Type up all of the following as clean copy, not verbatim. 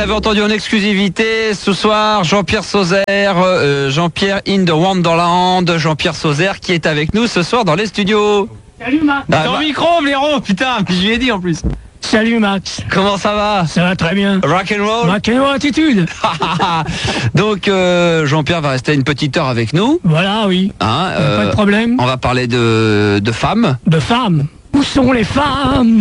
l'avez entendu en exclusivité ce soir, Jean-Pierre Sauzère, Jean-Pierre in the Wonderland, Jean-Pierre Sauzère qui est avec nous ce soir dans les studios. Salut Max. Ton micro, blaireau, putain, je lui ai dit en plus. Salut Max. Comment ça va? Ça va très bien. Rock and roll. Rock and roll attitude. Donc Jean-Pierre va rester une petite heure avec nous. Voilà, oui. Hein, Pas de problème. On va parler de femmes. De femmes. Où sont les femmes?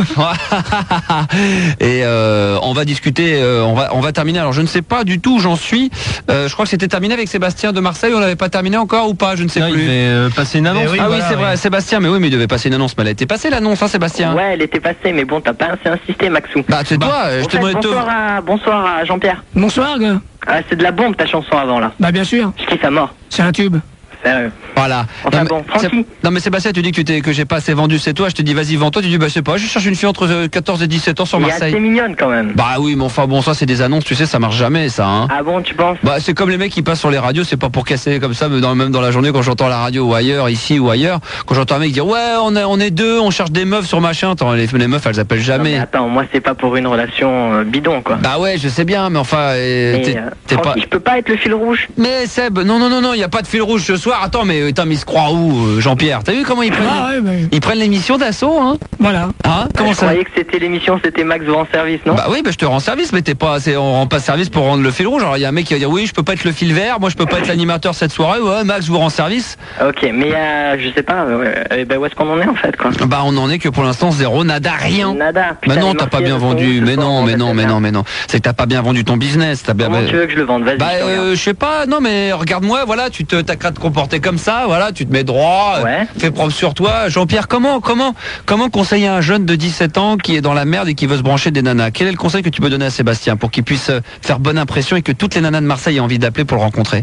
Et on va discuter, on va terminer. Alors je ne sais pas du tout où j'en suis. Je crois que c'était terminé avec Sébastien de Marseille. On l'avait pas terminé encore ou pas? Je ne sais plus. Il devait passer une annonce. Oui, voilà, c'est vrai, Sébastien. Mais oui, mais il devait passer une annonce. Mais elle a été passée l'annonce, hein, Sébastien? Ouais, elle était passée, mais bon, t'as pas assez insisté, Maxou. Bah c'est toi. Je te demandais de te. Bonsoir à Jean-Pierre. Bonsoir, gars. Ah, c'est de la bombe ta chanson avant là. Bah bien sûr. Je kiffe à mort. C'est un tube. Sérieux. Voilà. Enfin Non, bon, mais, Francky. non mais Sébastien, tu dis que j'ai pas assez vendu, c'est toi. Je te dis vas-y vends-toi. Tu dis bah je sais pas. Je cherche une fille entre 14 et 17 ans sur Elle est Marseille. assez mignonne quand même. Bah oui, mais enfin bon, ça c'est des annonces, tu sais, ça marche jamais, ça. Hein. Ah bon, tu penses? Bah c'est comme les mecs qui passent sur les radios, c'est pas pour casser comme ça, mais même dans la journée quand j'entends la radio ou ailleurs, ici ou ailleurs, quand j'entends un mec dire ouais on est deux, on cherche des meufs sur machin, attends, les meufs elles appellent Non, jamais. mais attends, moi c'est pas pour une relation bidon quoi. Bah ouais, je sais bien, mais enfin, Mais, t'es pas. Francky, je peux pas être le fil rouge. Mais Seb, non, y a pas de fil rouge ce soir. Attends, mais il se croit où, Jean-Pierre? T'as vu comment ils prennent? Ah ouais, mais Ils prennent l'émission d'assaut, hein? voilà. Hein? Comment Je ça? croyais que c'était l'émission, c'était Max vous rend service, non? Bah oui, bah je te rends service, mais on rend pas service pour rendre le fil rouge. Alors il y a un mec qui va dire oui, je peux pas être le fil vert, moi je peux pas être l'animateur cette soirée. Ouais, Max vous rend service. Ok, mais je sais pas, bah, où est-ce qu'on en est en fait quoi? Bah on en est que pour l'instant zéro, nada, rien. Nada. Bah Putain, non, les t'as pas Marseillais bien sont vendu. où ce Mais soir, non, en mais fait, non, c'est mais ça. non, mais non. C'est que t'as pas bien vendu ton business. T'as bien. Comment tu veux que je le vende? Vas-y, Bah je te regarde. je sais pas, non mais regarde-moi, voilà, t'as qu'à te comporter comme ça, voilà, tu te mets droit, Ouais. fais propre sur toi. Jean-Pierre, comment conseiller un jeune de 17 ans qui est dans la merde et qui veut se brancher des nanas? Quel est le conseil que tu peux donner à Sébastien pour qu'il puisse faire bonne impression et que toutes les nanas de Marseille aient envie d'appeler pour le rencontrer?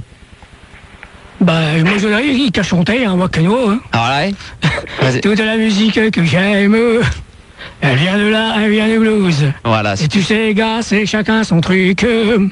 Bah moi je l'ai qu'à chanter, hein, rock and roll. Hein. Alors là, vas-y. Toute la musique que j'aime, elle vient de là, elle vient du blues. Voilà, Et tu sais, gars, c'est chacun son truc.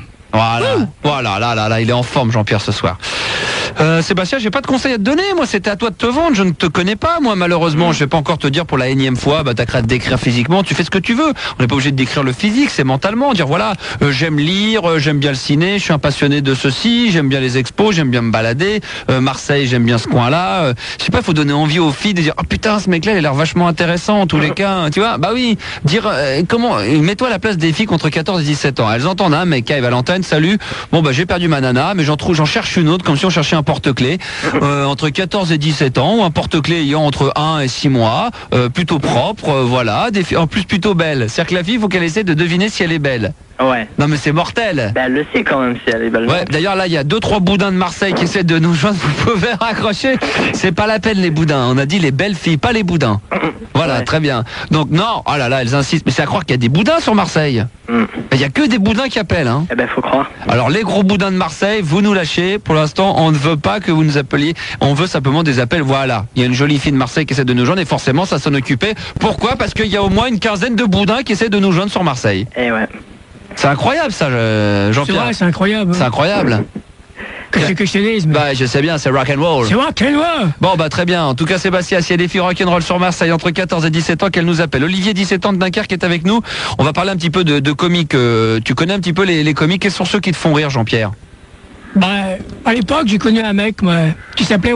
voilà, là, il est en forme, Jean-Pierre, ce soir. Sébastien, j'ai pas de conseil à te donner. Moi, c'était à toi de te vendre. Je ne te connais pas, moi, malheureusement. Je vais pas encore te dire pour la énième fois. Bah, t'as qu'à te décrire physiquement. Tu fais ce que tu veux. On n'est pas obligé de décrire le physique. C'est mentalement. Dire voilà, j'aime lire, j'aime bien le ciné, je suis un passionné de ceci, j'aime bien les expos, j'aime bien me balader. Marseille, j'aime bien ce coin-là. Je sais pas, il faut donner envie aux filles de dire oh putain, ce mec-là, il a l'air vachement intéressant en tous les cas. Tu vois? Bah oui. Dire mets-toi à la place des filles contre 14 et 17 ans. Elles entendent un mec, hey, Valentine, salut. Bon bah j'ai perdu ma nana, mais j'en cherche une autre, comme si on cherchait un porte-clés entre 14 et 17 ans, ou un porte-clés ayant entre 1 et 6 mois, plutôt propre, voilà, en plus plutôt belle. C'est-à-dire que la fille, il faut qu'elle essaie de deviner si elle est belle. Ouais. Non mais c'est mortel. Bah elle le sait quand même si elle est belle. Ouais, d'ailleurs là il y a 2-3 boudins de Marseille qui essaient de nous joindre, vous pouvez raccrocher. C'est pas la peine les boudins, on a dit les belles filles, pas les boudins. Voilà, Ouais. très bien. Donc non, oh là là, elles insistent, mais c'est à croire qu'il y a des boudins sur Marseille. Il y a que des boudins qui appellent, hein. Eh ben faut croire. Alors les gros boudins de Marseille, vous nous lâchez. Pour l'instant, on ne veut pas que vous nous appeliez. On veut simplement des appels. Voilà. Il y a une jolie fille de Marseille qui essaie de nous joindre et forcément ça s'en occupait. Pourquoi? Parce qu'il y a au moins une quinzaine de boudins qui essaient de nous joindre sur Marseille. Eh ouais. C'est incroyable ça, C'est Jean-Pierre. vrai, c'est incroyable. C'est incroyable. Qu'est-ce que je te dis, mais Bah je sais bien, c'est rock and roll. c'est rock and roll. Bon bah très bien. En tout cas Sébastien, s'il y a des filles rock'n'roll sur Marseille entre 14 et 17 ans, qu'elles nous appellent. Olivier, 17 ans de Dunkerque, est avec nous. On va parler un petit peu de comiques. Tu connais un petit peu les comiques. Quels sont ceux qui te font rire, Jean-Pierre? Bah à l'époque j'ai connu un mec moi, qui s'appelait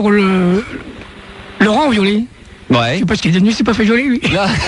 Laurent Violet. Je Ouais. sais pas ce qu'il est devenu, c'est pas fait joli lui.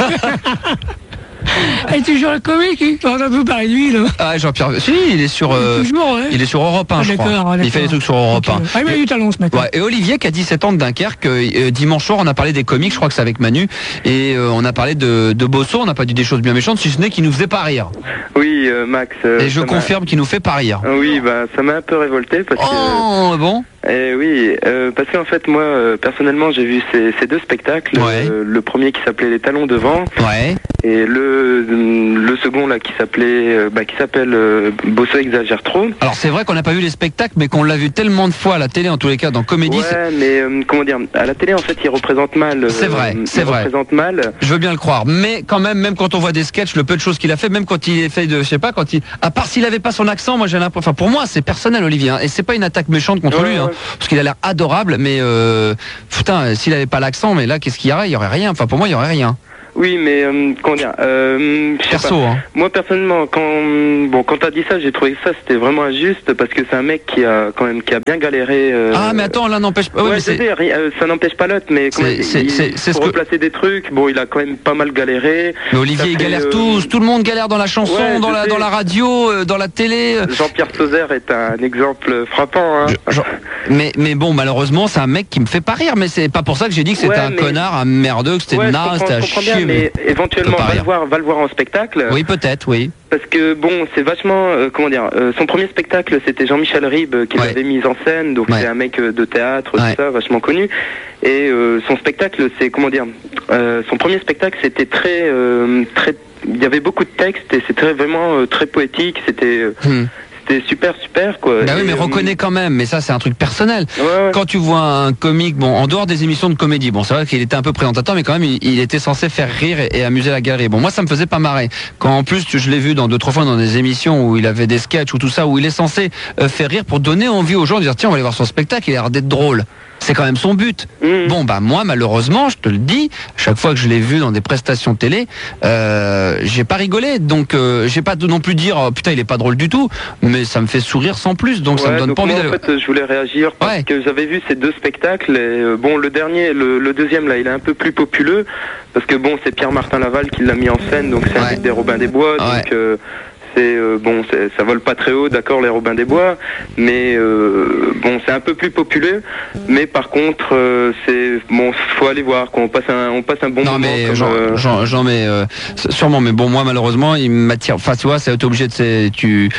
Et toujours le comique, on a peu parler de lui là. Ah Jean-Pierre, si il est sur Toujours, ouais. il est sur Europe 1, je crois. D'accord, Il fait des trucs sur Europe 1. Ah, il a eu du talent ce mec. Ouais, et Olivier qui a 17 ans de Dunkerque, dimanche soir on a parlé des comiques, je crois que c'est avec Manu, et on a parlé de Bosso, on n'a pas dit des choses bien méchantes, si ce n'est qu'il nous faisait pas rire. Oui, Max. Et je ça m'a- confirme qu'il nous fait pas rire. Oui, bah ça m'a un peu révolté parce que. Oh bon. Oui, parce qu'en fait moi personnellement j'ai vu ces deux spectacles. Ouais. Le premier qui s'appelait Les Talons devant Ouais. et le second là qui s'appelle Bosso exagère trop. Alors c'est vrai qu'on n'a pas vu les spectacles, mais qu'on l'a vu tellement de fois à la télé, en tous les cas dans Comédie. Ouais, mais comment dire, à la télé en fait il représente mal. C'est vrai, c'est il vrai. représente mal. Je veux bien le croire, mais quand même quand on voit des sketchs, le peu de choses qu'il a fait, même quand il est fait de, je sais pas, à part s'il avait pas son accent, moi j'ai l'impression, enfin pour moi c'est personnel Olivier, hein, et c'est pas une attaque méchante contre Ouais, lui, hein, ouais. parce qu'il a l'air adorable, mais putain, s'il avait pas l'accent, mais là qu'est-ce qu'il y aurait? Il y aurait rien. Enfin pour moi il y aurait rien. Oui, mais comment dire, je sais Perso, pas. hein. Moi personnellement, quand t'as dit ça, j'ai trouvé que ça c'était vraiment injuste parce que c'est un mec qui a bien galéré. Ah, mais attends, l'un n'empêche pas. Ouais, mais je c'est- sais, ça n'empêche pas l'autre, mais comment dire, c'est ce pour que- replacer des trucs, bon, il a quand même pas mal galéré. Mais Olivier, Ça il fait, galère tous. Tout le monde galère dans la chanson, Ouais, dans je sais. la radio, dans la télé. Jean-Pierre Sauzère est un exemple frappant. Hein. Mais bon, malheureusement, c'est un mec qui me fait pas rire. Mais c'est pas pour ça que j'ai dit que c'était Ouais, un mais- connard, un merdeux, que c'était Ouais, je naze, comprends- c'était à je comprends chier. bien, mais éventuellement, peut pas rire. va le voir en spectacle. Oui, peut-être, oui. Parce que bon, c'est vachement, comment dire, son premier spectacle, c'était Jean-Michel Ribes qui Ouais. l'avait mis en scène, donc Ouais. c'est un mec de théâtre, Ouais. tout ça, vachement connu. Et son spectacle, c'est comment dire, son premier spectacle, c'était très, il y avait beaucoup de textes et c'était vraiment très poétique. C'était super quoi. Bah oui, Et, mais reconnais quand même, mais ça c'est un truc personnel. ouais. Quand tu vois un comique, bon, en dehors des émissions de comédie, bon, c'est vrai qu'il était un peu présentateur, mais quand même, il était censé faire rire et amuser la galerie. Bon, moi, ça me faisait pas marrer. Quand en plus, je l'ai vu dans 2-3 fois dans des émissions où il avait des sketchs ou tout ça, où il est censé faire rire pour donner envie aux gens de dire, tiens, on va aller voir son spectacle, il a l'air d'être drôle. C'est quand même son but. Bon, bah moi, malheureusement, je te le dis, chaque fois que je l'ai vu dans des prestations télé, j'ai pas rigolé. Donc, j'ai pas non plus dire, oh, putain, il est pas drôle du tout, mais ça me fait sourire sans plus. Donc, ça me donne donc pas envie moi, d'aller. en fait, je voulais réagir parce que j'avais vu ces deux spectacles. Et, bon, le dernier, le deuxième, là, il est un peu plus populeux parce que bon, c'est Pierre-Martin Laval qui l'a mis en scène, donc c'est un mec des Robins des Bois, donc. Bon, ça vole pas très haut, d'accord, les Robins des Bois, mais bon, c'est un peu plus populeux. Mais par contre, c'est bon, faut aller voir. Quoi. On passe un bon moment. Mais comme, j'en mets sûrement, mais bon, moi malheureusement, il m'attire. Enfin, tu vois, c'est obligé de, tu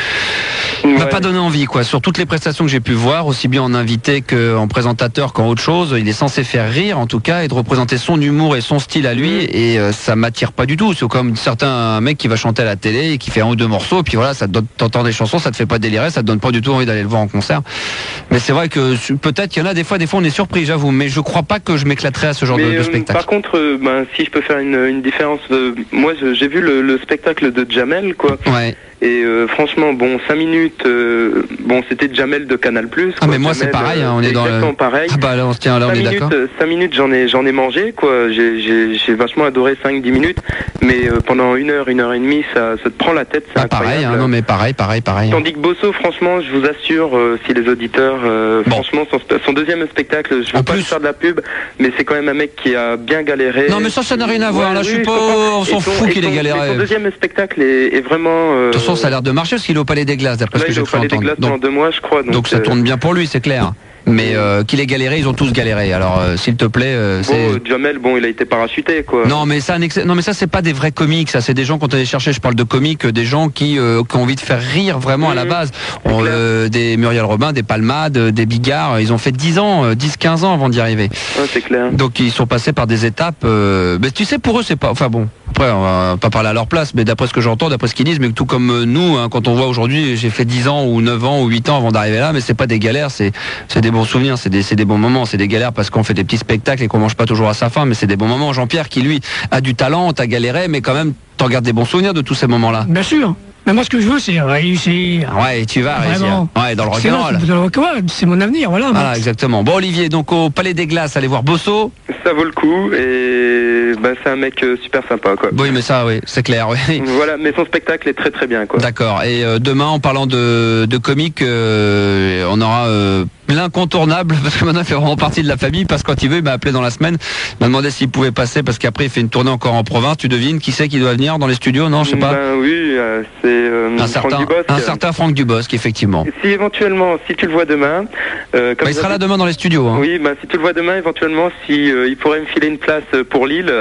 m'a pas donné envie, quoi. Sur toutes les prestations que j'ai pu voir, aussi bien en invité qu'en présentateur qu'en autre chose, il est censé faire rire, en tout cas, et de représenter son humour et son style à lui, et ça m'attire pas du tout. C'est comme certains mecs qui va chanter à la télé et qui fait un ou deux morceaux, et puis voilà, ça te donne, t'entends des chansons, ça te fait pas délirer, ça te donne pas du tout envie d'aller le voir en concert. Mais c'est vrai que peut-être qu'il y en a des fois on est surpris, j'avoue, mais je crois pas que je m'éclaterais à ce genre de spectacle. Par contre, si je peux faire une différence, moi j'ai vu le spectacle de Jamel, quoi. Ouais. Et franchement, bon, 5 minutes, bon, c'était Jamel de Canal+. Ah, mais moi c'est pareil, on est dans le. Pareil. Ah bah là on se tient, là on est d'accord. 5 minutes, j'en ai mangé, quoi. J'ai vachement adoré 5-10 minutes, mais pendant 1 heure et demie, ça te prend la tête, c'est incroyable. Pareil, non mais pareil. Tandis que Bosso, franchement, je vous assure, si les auditeurs, franchement, son deuxième spectacle, je veux pas lui faire de la pub, mais c'est quand même un mec qui a bien galéré. Non mais ça n'a rien à voir, là je suis pas, on s'en fout qu'il ait galéré. Son deuxième spectacle est vraiment. De toute façon, ça a l'air de marcher parce qu'il est au Palais des Glaces, d'après ce que j'ai cru entendre. Il est au Palais des Glaces pendant 2 mois, je crois. Donc ça tourne bien pour lui, c'est clair. Mais qu'il ait galéré, ils ont tous galéré. Alors s'il te plaît, Jamel, bon, il a été parachuté, quoi. Non mais ça, c'est pas des vrais comiques, ça c'est des gens qu'on allait chercher. Je parle de comiques, des gens qui ont envie de faire rire vraiment à la base. Des Muriel Robin, des Palmade, des Bigard, ils ont fait 10-15 ans avant d'y arriver. Ouais, c'est clair. Donc ils sont passés par des étapes. Mais tu sais, pour eux, c'est pas. Enfin bon. Après, on va pas parler à leur place, mais d'après ce que j'entends, d'après ce qu'ils disent, mais tout comme nous, hein, quand on voit aujourd'hui, j'ai fait 10 ans ou 9 ans ou 8 ans avant d'arriver là, mais c'est pas des galères, c'est des bons souvenirs, c'est des bons moments, c'est des galères parce qu'on fait des petits spectacles et qu'on mange pas toujours à sa faim, mais c'est des bons moments. Jean-Pierre qui lui a du talent, t'as galéré, mais quand même t'en gardes des bons souvenirs de tous ces moments-là. Bien sûr. Mais moi, ce que je veux, c'est réussir. Ouais, tu vas réussir. Ouais, dans le rock'n'roll. Dans le rock'n'roll, c'est mon avenir, voilà. Voilà, exactement. Bon, Olivier, donc au Palais des Glaces, allez voir Bosso. Ça vaut le coup et c'est un mec super sympa, quoi. Oui, mais ça, oui, c'est clair. Oui. Voilà, mais son spectacle est très très bien, quoi. D'accord. Et demain, en parlant de comique, on aura l'incontournable, parce que maintenant il fait vraiment partie de la famille, parce que quand il veut, il m'a appelé dans la semaine, il m'a demandé s'il pouvait passer, parce qu'après il fait une tournée encore en province. Tu devines qui c'est qui doit venir dans les studios? Non, je sais pas. Oui, c'est Franck Dubosc. Un certain Franck Dubosc, effectivement. Si éventuellement, si tu le vois demain, il sera là demain dans les studios. Hein. Oui, si tu le vois demain, éventuellement, il pourrait me filer une place pour Lille.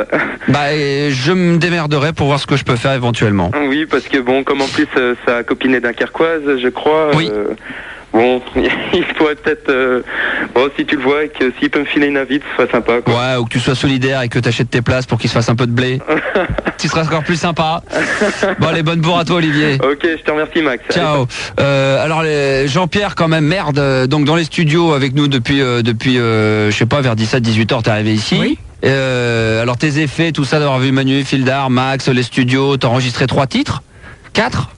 Je me démerderai pour voir ce que je peux faire éventuellement. Oui, parce que bon, comme en plus sa copine est dunkerquoise, je crois. Oui. Bon, il pourrait peut-être, si tu le vois et que s'il peut me filer une invite, ce serait sympa, quoi. Ouais, ou que tu sois solidaire et que tu achètes tes places pour qu'il se fasse un peu de blé. Tu seras encore plus sympa. Bon, allez, bonne bourre à toi, Olivier. Ok, je te remercie, Max. Ciao. Alors, Jean-Pierre, quand même, merde. Donc, dans les studios avec nous depuis je sais pas, vers 17-18h, t'es arrivé ici. Oui. Alors, tes effets, tout ça, d'avoir vu Manu, Fildar, Max, les studios, t'as enregistré 3 titres? 4?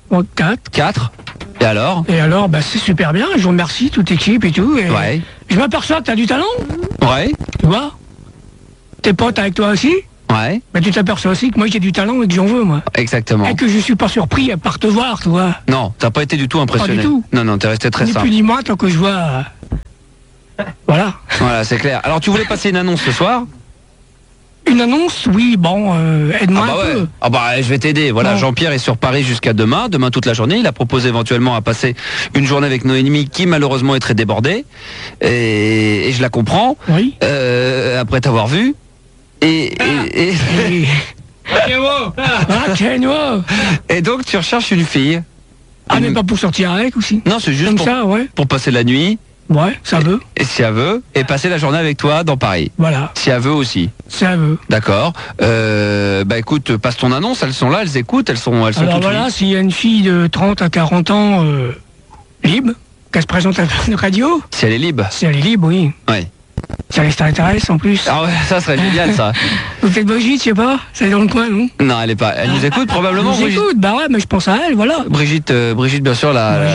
4. Et alors? C'est super bien, je vous remercie, toute équipe et tout. Et ouais. Je m'aperçois que t'as du talent. Ouais. Tu vois? Tes potes avec toi aussi? Ouais. Bah, tu t'aperçois aussi que moi j'ai du talent et que j'en veux, moi. Exactement. Et que je suis pas surpris à part te voir, tu vois. Non, t'as pas été du tout impressionné. Pas du tout. Non, t'es resté très Ni simple. plus ni moins tant que je vois. Voilà. Voilà, c'est clair. Alors, tu voulais passer une annonce ce soir? Une annonce, oui, bon, aide-moi un peu. Ah bah je vais t'aider. Voilà, Bon. Jean-Pierre est sur Paris jusqu'à demain toute la journée. Il a proposé éventuellement à passer une journée avec Noémie qui malheureusement est très débordée. Et je la comprends. Oui. Après t'avoir vu. Et donc tu recherches une fille. Ah, mais pas pour sortir avec aussi. Non, c'est juste Comme pour, ça, ouais. pour passer la nuit. Ouais, ça veut. Et si elle veut, et passer la journée avec toi dans Paris. Voilà, Si elle veut aussi. ça veut. D'accord. Bah écoute, passe ton annonce, elles sont là, elles écoutent, elles sont Alors toutes voilà, oui. s'il y a une fille de 30 à 40 ans libre, qu'elle se présente à la radio, Si elle est libre. si elle est libre, oui. Ouais. Si elle est extraterrestre en plus. Ah ouais, ça serait génial ça. Ou peut-être Brigitte, je sais pas, c'est dans le coin, non? Non, elle est pas. Elle nous écoute probablement. Elle nous écoute, bah ouais, mais je pense à elle, voilà. Brigitte, bien sûr,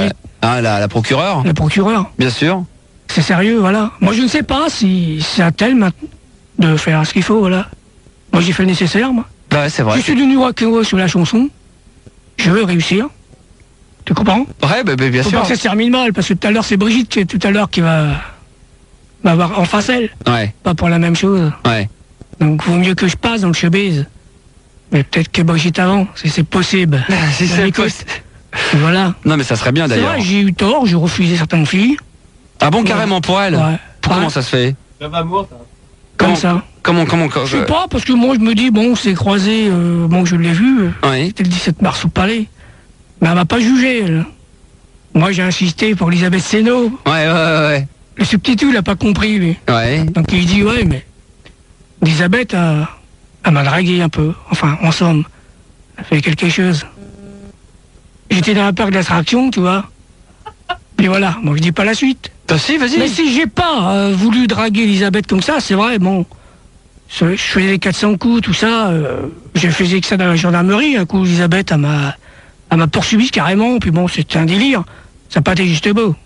la procureure, Le procureur, bien sûr. c'est sérieux, voilà. Moi je ne sais pas si c'est à tel maintenant de faire ce qu'il faut, voilà. Moi j'ai fait le nécessaire, moi. Bah ouais, c'est vrai. Je suis devenu rock'n'roll sur la chanson. Je veux réussir. Tu comprends? Ouais, bah, bien Faut sûr. pas que ça se termine mal, parce que tout à l'heure c'est Brigitte qui va avoir en face elle, Ouais, pas pour la même chose. ouais. Donc vaut mieux que je passe dans le showbiz. Mais peut-être que Brigitte avant, si c'est possible. Si On c'est écoute. possible. Voilà. Non, mais ça serait bien C'est d'ailleurs. vrai, j'ai eu tort, j'ai refusé certaines filles. Ah bon, carrément pour elle. Ouais. Comment Ouais, ça se fait? comme ça. Comment Je sais pas, parce que moi je me dis, bon, c'est croisé, bon, je l'ai vu, Oui. c'était le 17 mars au Palais. Mais elle m'a pas jugé, elle. Moi j'ai insisté pour Elisabeth Seno. Ouais. Le substitut, il a pas compris, lui. Ouais. Donc il dit, ouais, mais Elisabeth, elle m'a dragué un peu. Enfin, en somme, elle fait quelque chose. J'étais dans un parc d'attractions, tu vois. Puis voilà, moi je dis pas la suite. Bah si, vas-y. Mais si j'ai pas voulu draguer Elisabeth comme ça, c'est vrai, bon. Je faisais les 400 coups, tout ça. Je faisais que ça dans la gendarmerie. Un coup, Elisabeth, elle m'a poursuivi carrément. Puis bon, c'était un délire. Ça n'a pas été juste beau.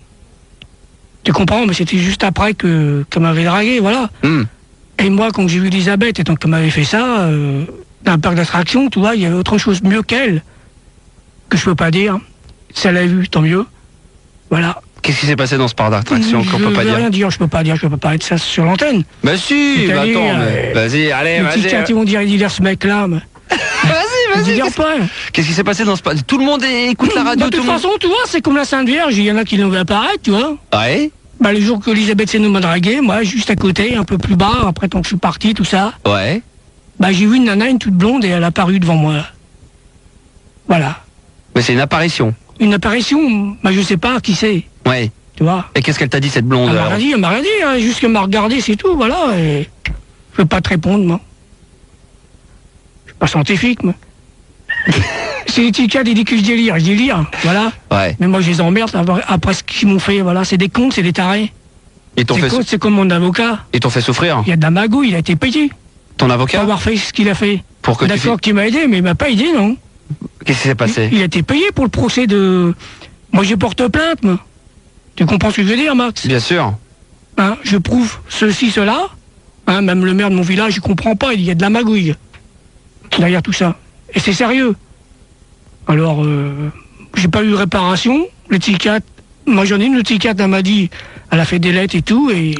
Tu comprends, mais c'était juste après qu'elle m'avait dragué, voilà. Et moi, quand j'ai vu Elisabeth, et tant qu'elle m'avait fait ça, dans un parc d'attractions, tu vois, il y avait autre chose mieux qu'elle, que je peux pas dire. Si elle l'a vu, tant mieux. Voilà. Qu'est-ce qui s'est passé dans ce parc d'attraction qu'on peut pas Je dire? peux rien dire, je peux pas parler de ça sur l'antenne. Bah si, bah C'est-à-dire, attends, mais vas-y, allez, Les petits vas-y. cats, ils vont dire, il dit ce mec-là. Mais... Vas-y, Dis pas. Qu'est-ce qui s'est passé dans ce parc? Tout le monde écoute la radio, De tout toute le monde. façon, tu vois, c'est comme la Sainte Vierge, il y en a qui l'ont vu apparaître, tu vois. Ouais, Bah, le jour que Elisabeth Seno m'a dragué, moi, juste à côté, un peu plus bas, après tant que je suis parti, tout ça, ouais. bah, j'ai vu une nana, une toute blonde, et elle a apparu devant moi. Voilà. Mais c'est une apparition. Une apparition, bah, je sais pas qui c'est, Ouais. tu vois. Et qu'est-ce qu'elle t'a dit, cette blonde? Elle m'a alors rien dit, hein, juste qu'elle m'a regardé, c'est tout, voilà, et je peux pas te répondre, moi. Je suis pas scientifique, moi. C'est les petits cas, ils disent que je délire, voilà. Ouais. Mais moi, je les emmerde après ce qu'ils m'ont fait, voilà. C'est des cons, c'est des tarés. Ils t'ont C'est fait, con, c'est comme mon avocat. ils t'ont fait souffrir. Il y a de la magouille, il a été payé Ton pour avocat? avoir fait ce qu'il a fait. Pour que tu D'accord qu'il m'a aidé, mais il m'a pas aidé, non. Qu'est-ce qui s'est passé? Il a été payé pour le procès de... Moi, je porte plainte, moi. Tu comprends ce que je veux dire, Max? Bien sûr. Hein, je prouve ceci, cela. Hein, même le maire de mon village, il comprend pas, il y a de la magouille derrière tout ça. Et c'est sérieux. Alors, j'ai pas eu de réparation. Le psychiatre, moi j'en ai une, le psychiatre, elle m'a dit, elle a fait des lettres et tout, et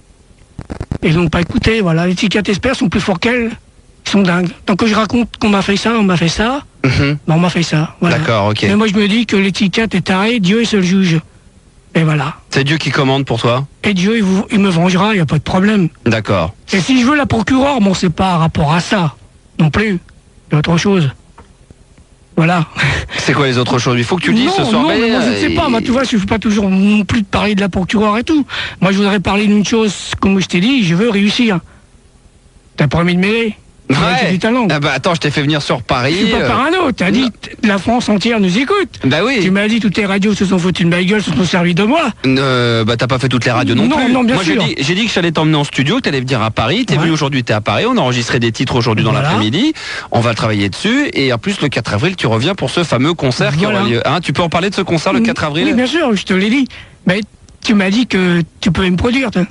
ils n'ont pas écouté, voilà. Les psychiatres experts sont plus forts qu'elle. Ils sont dingues. Tant que je raconte qu'on m'a fait ça, on m'a fait ça, ben on m'a fait ça. Voilà. D'accord, ok. Mais moi je me dis que les psychiatres est taré, Dieu est seul juge. Et voilà. C'est Dieu qui commande pour toi? Et Dieu, il me vengera, il n'y a pas de problème. D'accord. Et si je veux la procureure, bon, c'est pas rapport à ça, non plus. Il y a autre chose. Voilà. C'est quoi les autres choses? Il faut que tu le dises non, ce soir. non, mais moi je ne sais pas. Moi, tu vois, je ne veux pas toujours non plus de parler de la procureure et tout. Moi, je voudrais parler d'une chose, comme je t'ai dit, je veux réussir. T'as promis de m'aider. J'ai du talent. Ah bah attends, je t'ai fait venir sur Paris. Je suis pas parano. T'as dit, la France entière nous écoute. Bah oui. Tu m'as dit, toutes les radios se sont foutues de ma gueule, se sont servis de moi. Bah t'as pas fait toutes les radios non plus. Non, bien Moi sûr. j'ai dit que j'allais t'emmener en studio, que t'allais venir à Paris. T'es Ouais. venu aujourd'hui, t'es à Paris. On a enregistré des titres aujourd'hui dans Voilà. l'après-midi. On va travailler dessus. Et en plus, le 4 avril, tu reviens pour ce fameux concert qui Voilà. aura lieu. Hein, tu peux en parler de ce concert le 4 avril? Oui, bien sûr, je te l'ai dit. Mais tu m'as dit que tu pouvais me produire, toi.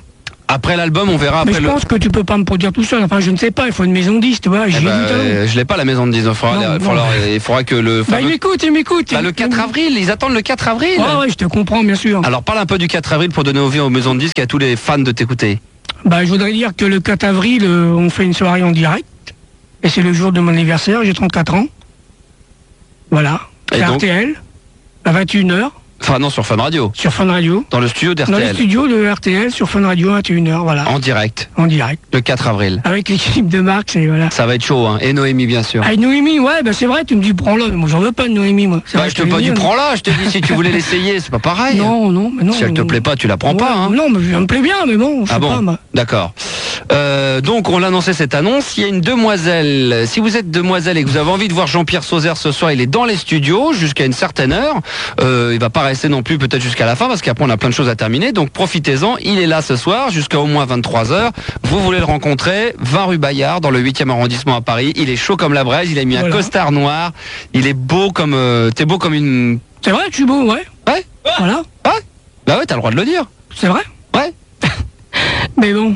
Après l'album, on verra. Mais Après je pense que tu peux pas me produire tout seul. Enfin, je ne sais pas. Il faut une maison de 10, tu vois. J'ai du talent. Je l'ai pas la maison de 10. Il faudra que le. Bah, il m'écoute. Bah, le 4 avril, ils attendent le 4 avril. Ouais, je te comprends, bien sûr. Alors parle un peu du 4 avril pour donner envie aux maisons de disques et à tous les fans de t'écouter. Bah, je voudrais dire que le 4 avril, on fait une soirée en direct. Et c'est le jour de mon anniversaire. J'ai 34 ans. Voilà. C'est RTL. À 21h. Enfin non, sur Fun Radio. Sur Fun Radio. Dans le studio d'RTL. Dans le studio de RTL, sur Fun Radio, 21h, voilà. En direct. En direct. Le 4 avril. Avec l'équipe de Marx, et voilà. Ça va être chaud, hein. Et Noémie, bien sûr. Ah, et Noémie, ouais, bah c'est vrai, tu me dis prends-la, mais moi j'en veux pas de Noémie, moi. Bah, je te pas dit prends-la, je te dis si tu voulais l'essayer, c'est pas pareil. Non. Si elle te plaît pas, tu la prends pas, hein. Non, mais elle me plaît bien, mais bon, je sais pas, moi. D'accord. Donc on l'a annoncé cette annonce, il y a une demoiselle. Si vous êtes demoiselle et que vous avez envie de voir Jean-Pierre Sauzère ce soir, il est dans les studios jusqu'à une certaine heure. Il va pas rester non plus peut-être jusqu'à la fin parce qu'après on a plein de choses à terminer. Donc profitez-en, il est là ce soir jusqu'à au moins 23h. Vous voulez le rencontrer, 20 rue Bayard dans le 8e arrondissement à Paris. Il est chaud comme la braise, il a mis un costard noir. Il est beau comme t'es beau comme une. C'est vrai que je suis beau, ouais. Ouais. Voilà. Ouais. Bah ouais, t'as le droit de le dire. C'est vrai. Ouais. Mais bon.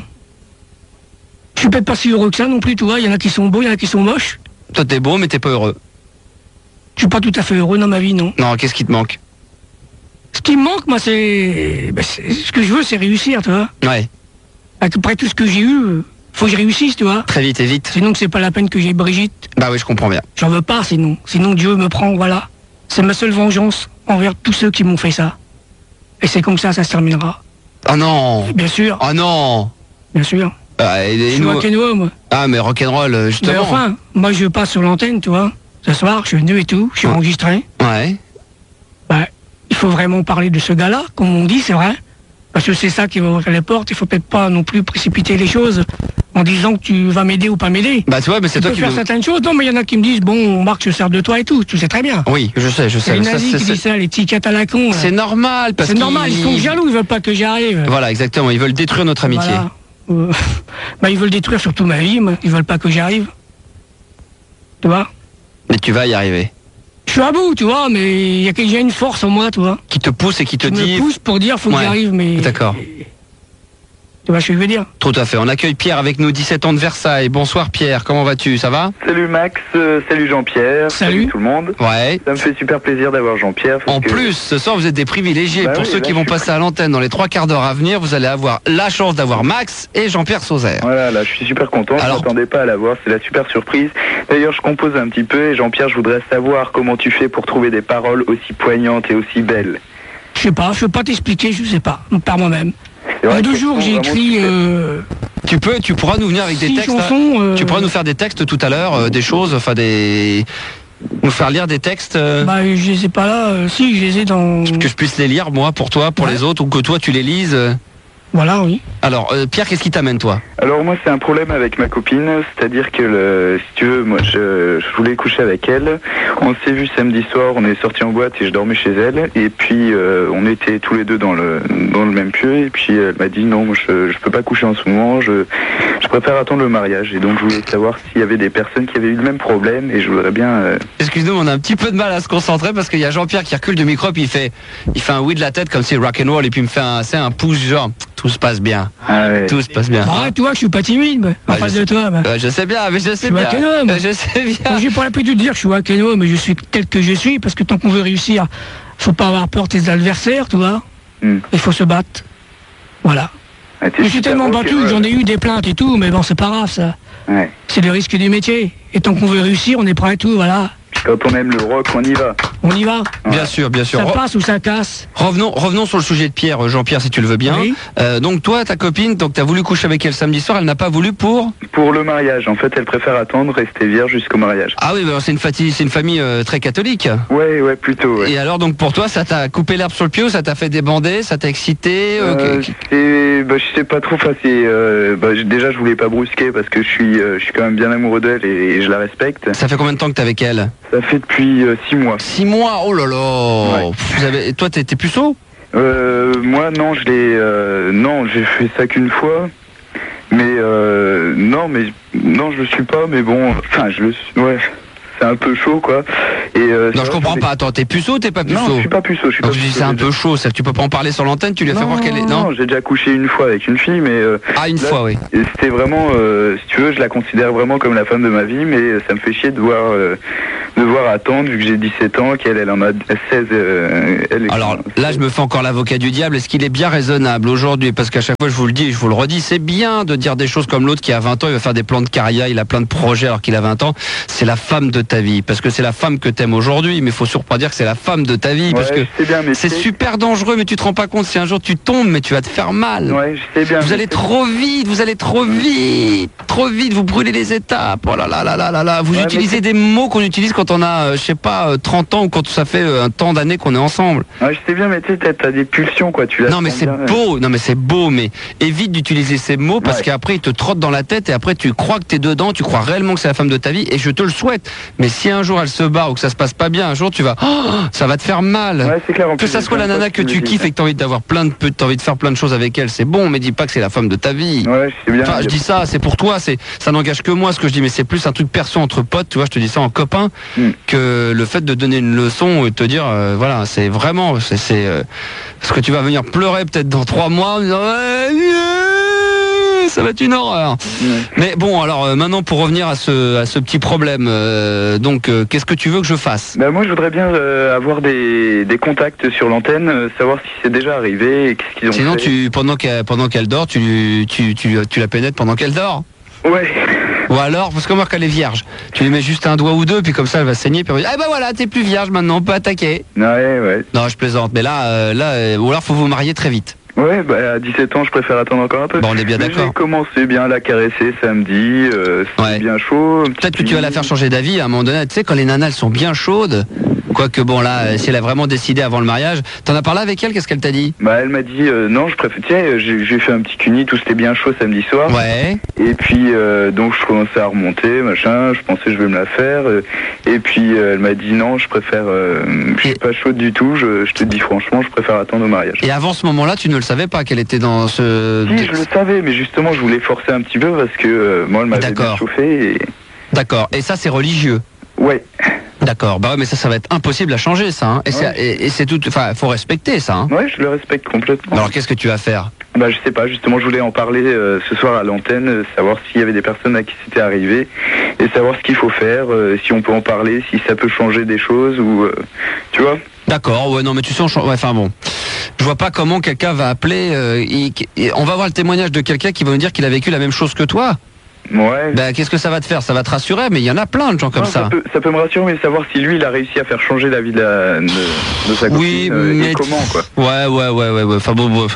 Je suis peut-être pas si heureux que ça non plus, tu vois. Il y en a qui sont beaux, il y en a qui sont moches. Toi t'es beau mais t'es pas heureux. Je suis pas tout à fait heureux dans ma vie, non. Non, qu'est-ce qui te manque? Ce qui me manque, moi, c'est ce que je veux, c'est réussir, tu vois. Ouais. Après tout ce que j'ai eu, faut que je réussisse, tu vois. Très vite et vite. Sinon, c'est pas la peine que j'ai Brigitte. Bah oui, je comprends bien. J'en veux pas, sinon. Sinon, Dieu me prend, voilà. C'est ma seule vengeance envers tous ceux qui m'ont fait ça. Et c'est comme ça se terminera. Oh non. Bien sûr. Oh non. Bien sûr. Je suis rock'n'roll, moi. Ah, mais rock'n'roll, justement. Mais enfin, moi, je passe sur l'antenne, tu vois. Ce soir, je suis venu et tout, je suis enregistré. Ouais. Bah, il faut vraiment parler de ce gars-là, comme on dit, c'est vrai. Parce que c'est ça qui va ouvrir les portes. Il faut peut-être pas non plus précipiter les choses en disant que tu vas m'aider ou pas m'aider. Bah, tu vois, mais c'est toi qui peux faire certaines choses. Non, mais il y en a qui me disent, bon, Marc, je sers de toi et tout. Tu sais très bien. Oui, je sais. C'est les nazis qui disent ça, les petits à la con. C'est normal, parce que. C'est normal, ils sont jaloux, ils veulent pas que j'arrive. Voilà, exactement. Ils veulent détruire notre amitié. Voilà. Bah, ils veulent détruire surtout ma vie, moi. Ils veulent pas que j'arrive. Tu vois? Mais tu vas y arriver. Je suis à bout, tu vois, mais il y a une force en moi, tu vois. Qui te pousse et qui te dit. me pousse pour dire, faut que j'arrive, mais. D'accord. Tu vois ce que je veux dire? Tout à fait. On accueille Pierre avec nous, 17 ans de Versailles. Bonsoir Pierre, comment vas-tu? Ça va? Salut Max, salut Jean-Pierre, salut tout le monde. Ouais. Ça me fait super plaisir d'avoir Jean-Pierre. En plus, ce soir vous êtes des privilégiés. Pour ceux qui vont passer à l'antenne dans les 3 quarts d'heure à venir, vous allez avoir la chance d'avoir Max et Jean-Pierre Sauzère. Voilà, là je suis super content, je m'attendais pas à l'avoir, c'est la super surprise. D'ailleurs je compose un petit peu et Jean-Pierre, je voudrais savoir comment tu fais pour trouver des paroles aussi poignantes et aussi belles. Je sais pas, je peux pas t'expliquer, je sais pas, par moi-même. Il y a 2 jours, j'ai écrit. Tu pourras nous venir avec des textes. Chansons, tu pourras nous faire des textes tout à l'heure, des choses, enfin des. Nous faire lire des textes. Bah, je les ai pas là. Si, je les ai dans. Que je puisse les lire, moi, pour toi, pour les autres, ou que toi tu les lises. Voilà, oui. Alors, Pierre, qu'est-ce qui t'amène, toi? Alors, moi, c'est un problème avec ma copine, c'est-à-dire que, si tu veux, moi, je voulais coucher avec elle. On s'est vu samedi soir, on est sortis en boîte et je dormais chez elle. Et puis, on était tous les deux dans le même pieu. Et puis, elle m'a dit, non, moi, je peux pas coucher en ce moment, je préfère attendre le mariage. Et donc, je voulais savoir s'il y avait des personnes qui avaient eu le même problème et je voudrais bien... Excuse-nous, on a un petit peu de mal à se concentrer parce qu'il y a Jean-Pierre qui recule du micro puis il fait un oui de la tête comme si rock'n'roll et puis il me fait un pouce genre... Tout se passe bien. Ah ouais. Tout se passe bien. Bah, tu vois, je suis pas timide, en face de toi. Je sais bien, mais je sais bien. Je sais bien. J'ai pas l'habitude de dire que je suis wakeno, mais je suis tel que je suis, parce que tant qu'on veut réussir, faut pas avoir peur de tes adversaires, tu vois. Il faut se battre. Voilà. Je suis tellement battu que j'en ai eu des plaintes et tout, mais bon, c'est pas grave, ça. Ouais. C'est le risque du métier. Et tant qu'on veut réussir, on est prêt à tout, voilà. Quand on aime le rock, on y va. On y va. Bien sûr, bien sûr. Ça passe ou ça casse. Revenons sur le sujet de Pierre, Jean-Pierre, si tu le veux bien. Oui. Donc toi, ta copine, donc t'as voulu coucher avec elle samedi soir, elle n'a pas voulu pour le mariage. En fait, elle préfère attendre, rester vierge jusqu'au mariage. Ah oui, bah, c'est une famille très catholique. Ouais, plutôt. Ouais. Et alors, donc pour toi, ça t'a coupé l'herbe sur le pied, ça t'a fait débander, ça t'a excité je sais pas trop. Déjà, je voulais pas brusquer parce que je suis quand même bien amoureux d'elle et je la respecte. Ça fait combien de temps que t'es avec elle? Ça fait depuis 6 mois. 6 mois, oh là là. Ouais. Toi, t'es puceau? Moi, non, j'ai fait ça qu'une fois. Mais non, je le suis pas. Mais bon, enfin, je le suis. Ouais. c'est un peu chaud, quoi. Et, non, je comprends pas. Attends, t'es puceau ou t'es pas puceau? Non, je suis pas puceau. Donc tu dis c'est un peu chaud, ça. Tu peux pas en parler sur l'antenne, tu lui as fait voir qu'elle est... Non, j'ai déjà couché une fois avec une fille, mais... une fois, oui. C'était vraiment, si tu veux, je la considère vraiment comme la femme de ma vie, mais ça me fait chier de devoir attendre, vu que j'ai 17 ans, qu'elle en a 16. Alors là, je me fais encore l'avocat du diable. Est-ce qu'il est bien raisonnable aujourd'hui? Parce qu'à chaque fois, je vous le dis et je vous le redis, c'est bien de dire des choses comme l'autre qui a 20 ans, il va faire des plans de carrière, il a plein de projets alors qu'il a 20 ans. C'est la femme de ta vie, parce que c'est la femme que t'aimes aujourd'hui, mais il faut surtout pas dire que c'est la femme de ta vie, parce que c'est super dangereux, mais tu te rends pas compte, si un jour tu tombes, mais tu vas te faire mal. Ouais, je sais bien. Vous allez trop vite, vous brûlez les étapes. Oh là là là là là là. Vous utilisez des mots qu'on utilise quand on a, je sais pas, 30 ans ou quand ça fait un temps d'années qu'on est ensemble. Ouais, je sais bien, mais tu sais, t'as des pulsions, quoi. Non, mais c'est beau, mais évite d'utiliser ces mots parce qu'après ils te trottent dans la tête et après tu crois que t'es dedans, tu crois réellement que c'est la femme de ta vie et je te le souhaite. Mais si un jour elle se barre ou que ça se passe pas bien, un jour tu vas, ça va te faire mal. Ouais, c'est clair. Que ça soit la nana que tu kiffes et que t'as envie d'avoir t'as envie de faire plein de choses avec elle, c'est bon, mais dis pas que c'est la femme de ta vie. Ouais, je sais bien. Enfin, je dis ça, c'est pour toi, ça n'engage que moi ce que je dis, mais c'est plus un truc perso entre potes, tu vois, je te dis ça en copain, que le fait de donner une leçon et te dire, voilà, c'est vraiment, parce que tu vas venir pleurer peut-être dans 3 mois en disant, ça va être une horreur. Mais bon, alors maintenant pour revenir à ce petit problème, donc qu'est-ce que tu veux que je fasse? Moi je voudrais bien avoir des contacts sur l'antenne, savoir si c'est déjà arrivé et qu'est-ce qu'ils ont fait. Sinon pendant qu'elle dort, tu la pénètres pendant qu'elle dort. Ouais. Ou alors, parce que moi qu'elle est vierge, tu lui mets juste un doigt ou deux, puis comme ça elle va saigner, puis elle va dire, voilà, t'es plus vierge maintenant, on peut attaquer. Ouais. Non, je plaisante, mais là, ou alors faut vous marier très vite. Ouais, à 17 ans, je préfère attendre encore un peu. Bon, on est bien d'accord. J'ai commencé bien à la caresser samedi, c'était bien chaud. Peut-être que tu vas la faire changer d'avis à un moment donné. Tu sais, quand les nanas elles sont bien chaudes, quoique bon là, si elle a vraiment décidé avant le mariage, t'en as parlé avec elle, qu'est-ce qu'elle t'a dit? Elle m'a dit, non, je préfère, tu sais, j'ai fait un petit cuni, tout c'était bien chaud samedi soir. Ouais. Et puis, donc je commençais à remonter, machin, je pensais je vais me la faire. Et puis, elle m'a dit, non, je préfère, je suis pas chaude du tout, je te dis franchement, je préfère attendre au mariage. Et avant ce moment-là, tu ne le savais pas qu'elle était dans ce... Si, je le savais, mais justement, je voulais forcer un petit peu parce que moi, elle m'avait bien chauffé. Et... D'accord, et ça c'est religieux? Ouais. D'accord, bah ouais, mais ça va être impossible à changer ça, hein. Et c'est tout, enfin, faut respecter ça, hein. Ouais, je le respecte complètement. Alors qu'est-ce que tu vas faire? Je sais pas, justement, je voulais en parler ce soir à l'antenne, savoir s'il y avait des personnes à qui c'était arrivé, et savoir ce qu'il faut faire, si on peut en parler, si ça peut changer des choses, ou... tu vois? D'accord, ouais, non, mais tu sais, enfin bon... Je vois pas comment quelqu'un va appeler... on va avoir le témoignage de quelqu'un qui va nous dire qu'il a vécu la même chose que toi. Ouais. Qu'est-ce que ça va te faire? Ça va te rassurer, mais il y en a plein de gens comme ça. Ça peut me rassurer, mais savoir si lui, il a réussi à faire changer la vie de sa copine. Oui, mais... et comment, quoi. Ouais. Enfin bon...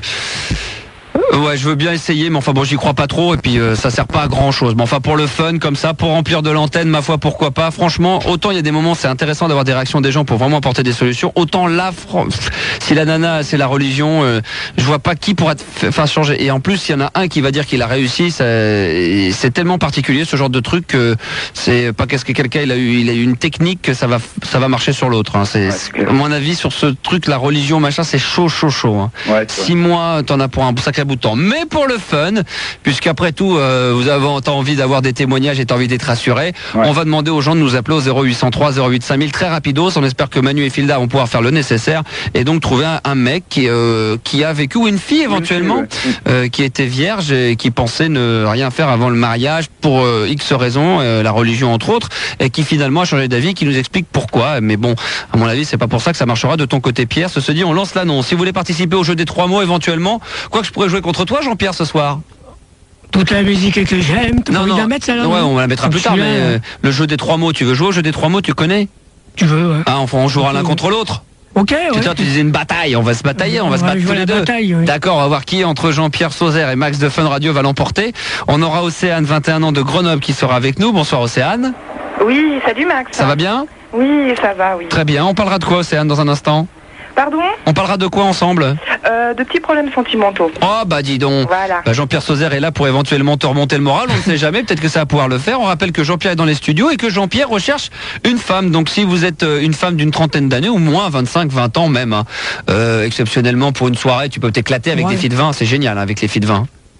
Ouais, je veux bien essayer, mais enfin bon, j'y crois pas trop, et puis ça sert pas à grand chose. Mais enfin, pour le fun, comme ça, pour remplir de l'antenne, ma foi, pourquoi pas. Franchement, autant il y a des moments, c'est intéressant d'avoir des réactions des gens pour vraiment apporter des solutions. Autant là, si la nana, c'est la religion, je vois pas qui pourra faire changer. Et en plus, il y en a un qui va dire qu'il a réussi. C'est tellement particulier ce genre de truc que c'est pas qu'est-ce que quelqu'un il a eu une technique que ça va marcher sur l'autre. Hein. À mon avis, sur ce truc, la religion, machin, c'est chaud. Hein. Ouais, 6 mois, t'en as pour un sacré bout de temps. Mais pour le fun, puisqu'après tout, t'as envie d'avoir des témoignages et t'as envie d'être rassuré, on va demander aux gens de nous appeler au 0803 08 5000 très rapidos. On espère que Manu et Filda vont pouvoir faire le nécessaire et donc trouver un mec qui a vécu, ou une fille éventuellement, qui était vierge et qui pensait ne rien faire avant le mariage pour X raisons, la religion entre autres, et qui finalement a changé d'avis, qui nous explique pourquoi. Mais bon, à mon avis, c'est pas pour ça que ça marchera de ton côté, Pierre. Ceci dit, on lance l'annonce. Si vous voulez participer au jeu des 3 mots éventuellement, quoi que je pourrais jouer contre toi, Jean-Pierre, ce soir? Toute la musique que j'aime, tu as envie de la mettre, ça là? Ouais, on la mettra plus tard, mais le jeu des 3 mots, tu veux jouer au jeu des 3 mots, tu connais? Tu veux, ouais. Ah, enfin, on jouera l'un contre l'autre. Ok, ouais. Tu disais une bataille, on va se batailler, on va se battre tous les deux. Ouais. D'accord, on va voir qui entre Jean-Pierre Sauzère et Max de Fun Radio va l'emporter. On aura Océane, 21 ans de Grenoble, qui sera avec nous. Bonsoir Océane. Oui, salut Max. Ça va bien? Oui, ça va, oui. Très bien, on parlera de quoi Océane dans un instant? Pardon? On parlera de quoi ensemble? De petits problèmes sentimentaux. Oh bah dis donc. Voilà. Jean-Pierre Sauzère est là pour éventuellement te remonter le moral, on ne sait jamais, peut-être que ça va pouvoir le faire. On rappelle que Jean-Pierre est dans les studios et que Jean-Pierre recherche une femme. Donc si vous êtes une femme d'une trentaine d'années ou moins, 25, 20 ans même, exceptionnellement pour une soirée, tu peux t'éclater avec des filles de vin, c'est génial avec les filles de vin.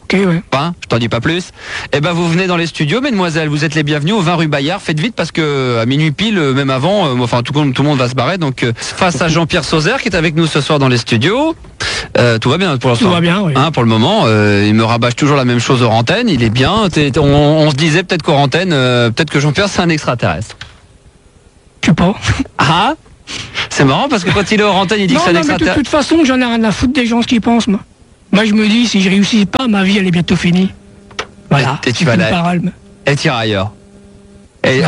Ok, ouais. Hein, je t'en dis pas plus. Eh ben, vous venez dans les studios, mesdemoiselles. Vous êtes les bienvenus au 20 rue Bayard. Faites vite parce que à minuit pile, même avant, enfin tout le monde va se barrer. Donc face à Jean-Pierre Sauzère qui est avec nous ce soir dans les studios. Tout va bien pour l'instant. Tout va bien, oui. Hein, pour le moment, il me rabâche toujours la même chose aux antennes. Il est bien. On se disait peut-être qu'aux antennes, peut-être que Jean-Pierre c'est un extraterrestre. Je sais pas. Ah, c'est marrant parce que quand il est aux antennes, il dit que c'est un mais extraterrestre. de toute façon, j'en ai rien à foutre des gens ce qu'ils pensent, moi. Moi, je me dis, si je réussis pas, ma vie, elle est bientôt finie. Voilà. Et tu vas là. Et tire ailleurs. Et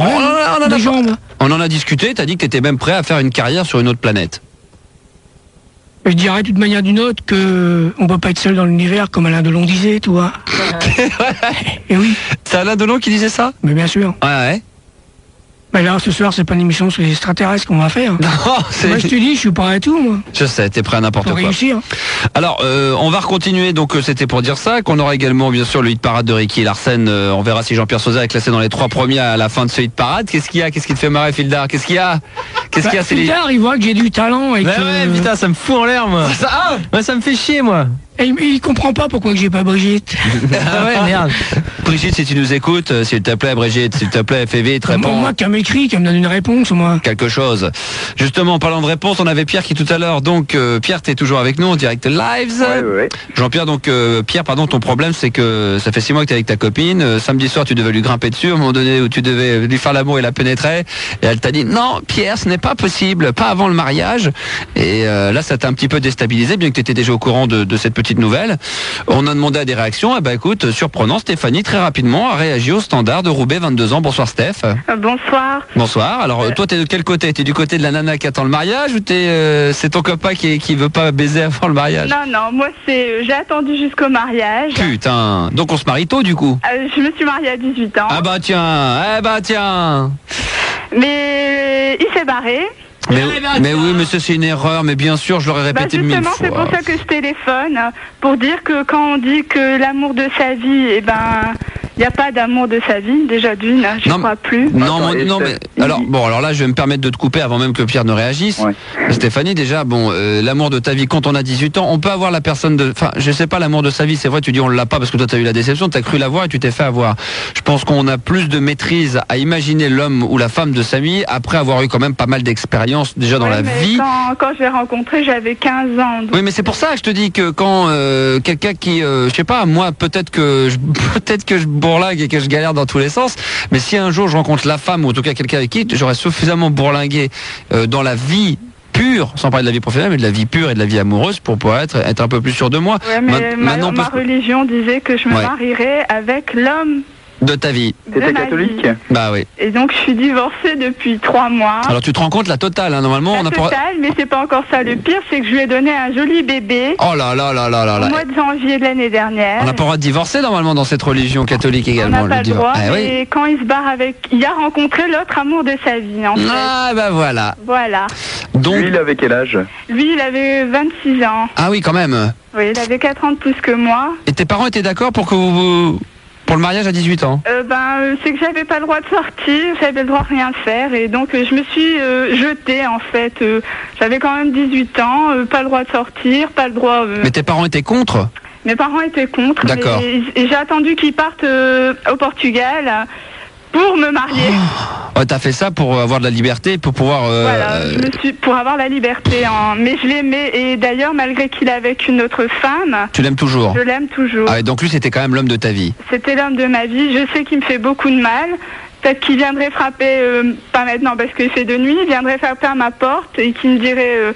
on en a discuté, t'as dit que t'étais même prêt à faire une carrière sur une autre planète. Je dirais d'une manière ou d'une autre que on peut pas être seul dans l'univers, comme Alain Delon disait, tu vois. Et oui. C'est Alain Delon qui disait ça? Mais bien sûr. Ouais. Mais là, ce soir, c'est pas une émission sur les extraterrestres qu'on va faire. Non, moi, je te dis, je suis prêt à tout, moi. Je sais, t'es prêt à n'importe quoi. Réussir. Alors, on va continuer, donc c'était pour dire ça, qu'on aura également, bien sûr, le hit parade de Ricky et Larsen. On verra si Jean-Pierre Sauzère est classé dans les 3 premiers à la fin de ce hit parade. Qu'est-ce qu'il y a? Qu'est-ce qui te fait marrer, Fildar? Qu'est-ce qu'il y a? Fildar, il voit que j'ai du talent et que... Ouais, putain, ça me fout en l'air, moi. Ouais, ça me fait chier, moi. Et il comprend pas pourquoi que j'ai pas Brigitte. Ah ouais, merde. Brigitte, si tu nous écoutes, s'il te plaît, Brigitte, s'il te plaît, fais vite, réponds. Moi, qu'elle m'écrit, qu'elle me donne une réponse, moi. Quelque chose. Justement, en parlant de réponse, on avait Pierre qui tout à l'heure, donc Pierre, t'es toujours avec nous en direct live. Ouais. Jean-Pierre, donc Pierre, pardon, ton problème, c'est que ça fait 6 mois que t'es avec ta copine. Samedi soir, tu devais lui grimper dessus, à un moment donné où tu devais lui faire l'amour et la pénétrer. Et elle t'a dit, non, Pierre, ce n'est pas possible, pas avant le mariage. Et là, ça t'a un petit peu déstabilisé, bien que tu étais déjà au courant de cette petite nouvelle. On a demandé à des réactions. Eh ben, écoute, surprenant, Stéphanie, très rapidement, a réagi au standard de Roubaix, 22 ans. Bonsoir, Steph. Bonsoir. Bonsoir. Alors, toi, t'es de quel côté? T'es du côté de la nana qui attend le mariage ou c'est ton copain qui veut pas baiser avant le mariage? Non, moi, j'ai attendu jusqu'au mariage. Putain. Donc, on se marie tôt, du coup? Je me suis mariée à 18 ans. Ah bah tiens. Mais il s'est barré. Mais oui, mais ça c'est une erreur, mais bien sûr, je l'aurais répété 1000 fois. C'est pour ça que je téléphone, pour dire que quand on dit que l'amour de sa vie, il n'y a pas d'amour de sa vie, déjà d'une, je ne crois plus. Non, mais alors là, je vais me permettre de te couper avant même que Pierre ne réagisse. Ouais. Stéphanie, déjà, l'amour de ta vie, quand on a 18 ans, on peut avoir la personne enfin, je sais pas, l'amour de sa vie, c'est vrai, tu dis on l'a pas parce que toi t'as eu la déception, t'as cru l'avoir et tu t'es fait avoir. Je pense qu'on a plus de maîtrise à imaginer l'homme ou la femme de sa vie après avoir eu quand même pas mal d'expérience déjà dans la vie. Quand je l'ai rencontré, j'avais 15 ans. Donc... Oui, mais c'est pour ça que je te dis que quand quelqu'un qui, je sais pas, moi peut-être que je bourlingue et que je galère dans tous les sens, mais si un jour je rencontre la femme ou en tout cas quelqu'un avec qui j'aurais suffisamment bourlingué dans la vie pure, sans parler de la vie professionnelle, mais de la vie pure et de la vie amoureuse pour pouvoir être un peu plus sûr de moi. Ouais, mais ma religion disait que je me marierais avec l'homme de ta vie. T'étais catholique? Bah oui. Et donc je suis divorcée depuis 3 mois. Alors tu te rends compte la totale, hein, normalement la totale, mais c'est pas encore ça. Le pire, c'est que je lui ai donné un joli bébé. Oh là là. Au mois de janvier de l'année dernière. On n'a pas le droit de divorcer normalement dans cette religion catholique également. On n'a pas le droit. Et quand il se barre il a rencontré l'autre amour de sa vie en fait. Ah bah voilà. Voilà. Donc lui, il avait quel âge? Lui, il avait 26 ans. Ah oui, quand même. Oui, il avait 4 ans de plus que moi. Et tes parents étaient d'accord pour le mariage à 18 ans? C'est que j'avais pas le droit de sortir, j'avais le droit de rien faire et donc je me suis jetée en fait. J'avais quand même 18 ans, pas le droit de sortir, pas le droit... Mais tes parents étaient contre? Mes parents étaient contre. D'accord. Et j'ai attendu qu'ils partent au Portugal pour me marier. Ouais, t'as fait ça pour avoir de la liberté, pour pouvoir... Voilà, pour avoir la liberté. Mais je l'aimais et d'ailleurs, malgré qu'il est avec une autre femme... Tu l'aimes toujours? Je l'aime toujours. Ah, et donc lui, c'était quand même l'homme de ta vie? C'était l'homme de ma vie. Je sais qu'il me fait beaucoup de mal. Peut-être qu'il viendrait frapper, pas maintenant parce qu'il fait de nuit, il viendrait frapper à ma porte et qu'il me dirait...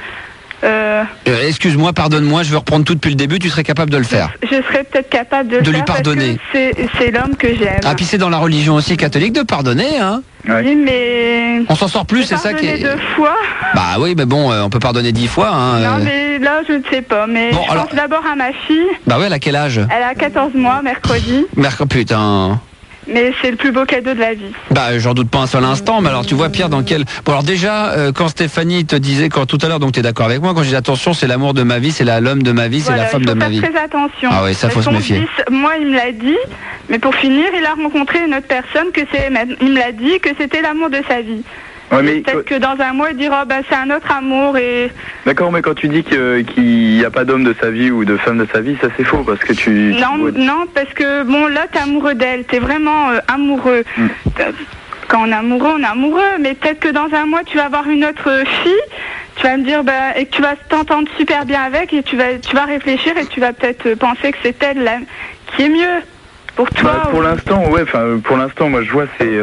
excuse-moi, pardonne-moi, je veux reprendre tout depuis le début, tu serais capable de le faire? Je serais peut-être capable de le faire lui pardonner. Parce que c'est l'homme que j'aime. Ah, puis c'est dans la religion aussi catholique de pardonner, hein? Oui, mais... On s'en sort plus, c'est ça qui est... 2 fois. Bah oui, mais bon, on peut pardonner 10 fois, hein. Non, mais là, je ne sais pas, mais bon, je pense d'abord à ma fille. Bah ouais, elle a quel âge? Elle a 14 mois, mercredi. Putain... Mais c'est le plus beau cadeau de la vie. Bah j'en doute pas un seul instant, mais alors tu vois Pierre dans quel... Bon alors déjà, quand Stéphanie te disait, tout à l'heure, donc tu es d'accord avec moi, quand je dis attention, c'est l'amour de ma vie, c'est l'homme de ma vie, c'est la femme de ma vie. Il faut faire très attention. Ah oui, ça faut se méfier. Moi il me l'a dit, mais pour finir, il a rencontré une autre personne il me l'a dit que c'était l'amour de sa vie. Ouais, mais peut-être que dans un mois, il dira c'est un autre amour et... D'accord, mais quand tu dis qu'il n'y a pas d'homme de sa vie ou de femme de sa vie, ça c'est faux parce que tu... Non, parce que bon, là, t'es amoureux d'elle, t'es vraiment amoureux. Quand on est amoureux, mais peut-être que dans un mois, tu vas avoir une autre fille, tu vas me dire, et que tu vas t'entendre super bien avec et tu vas réfléchir et tu vas peut-être penser que c'est elle là, qui est mieux pour toi. Pour l'instant, moi je vois,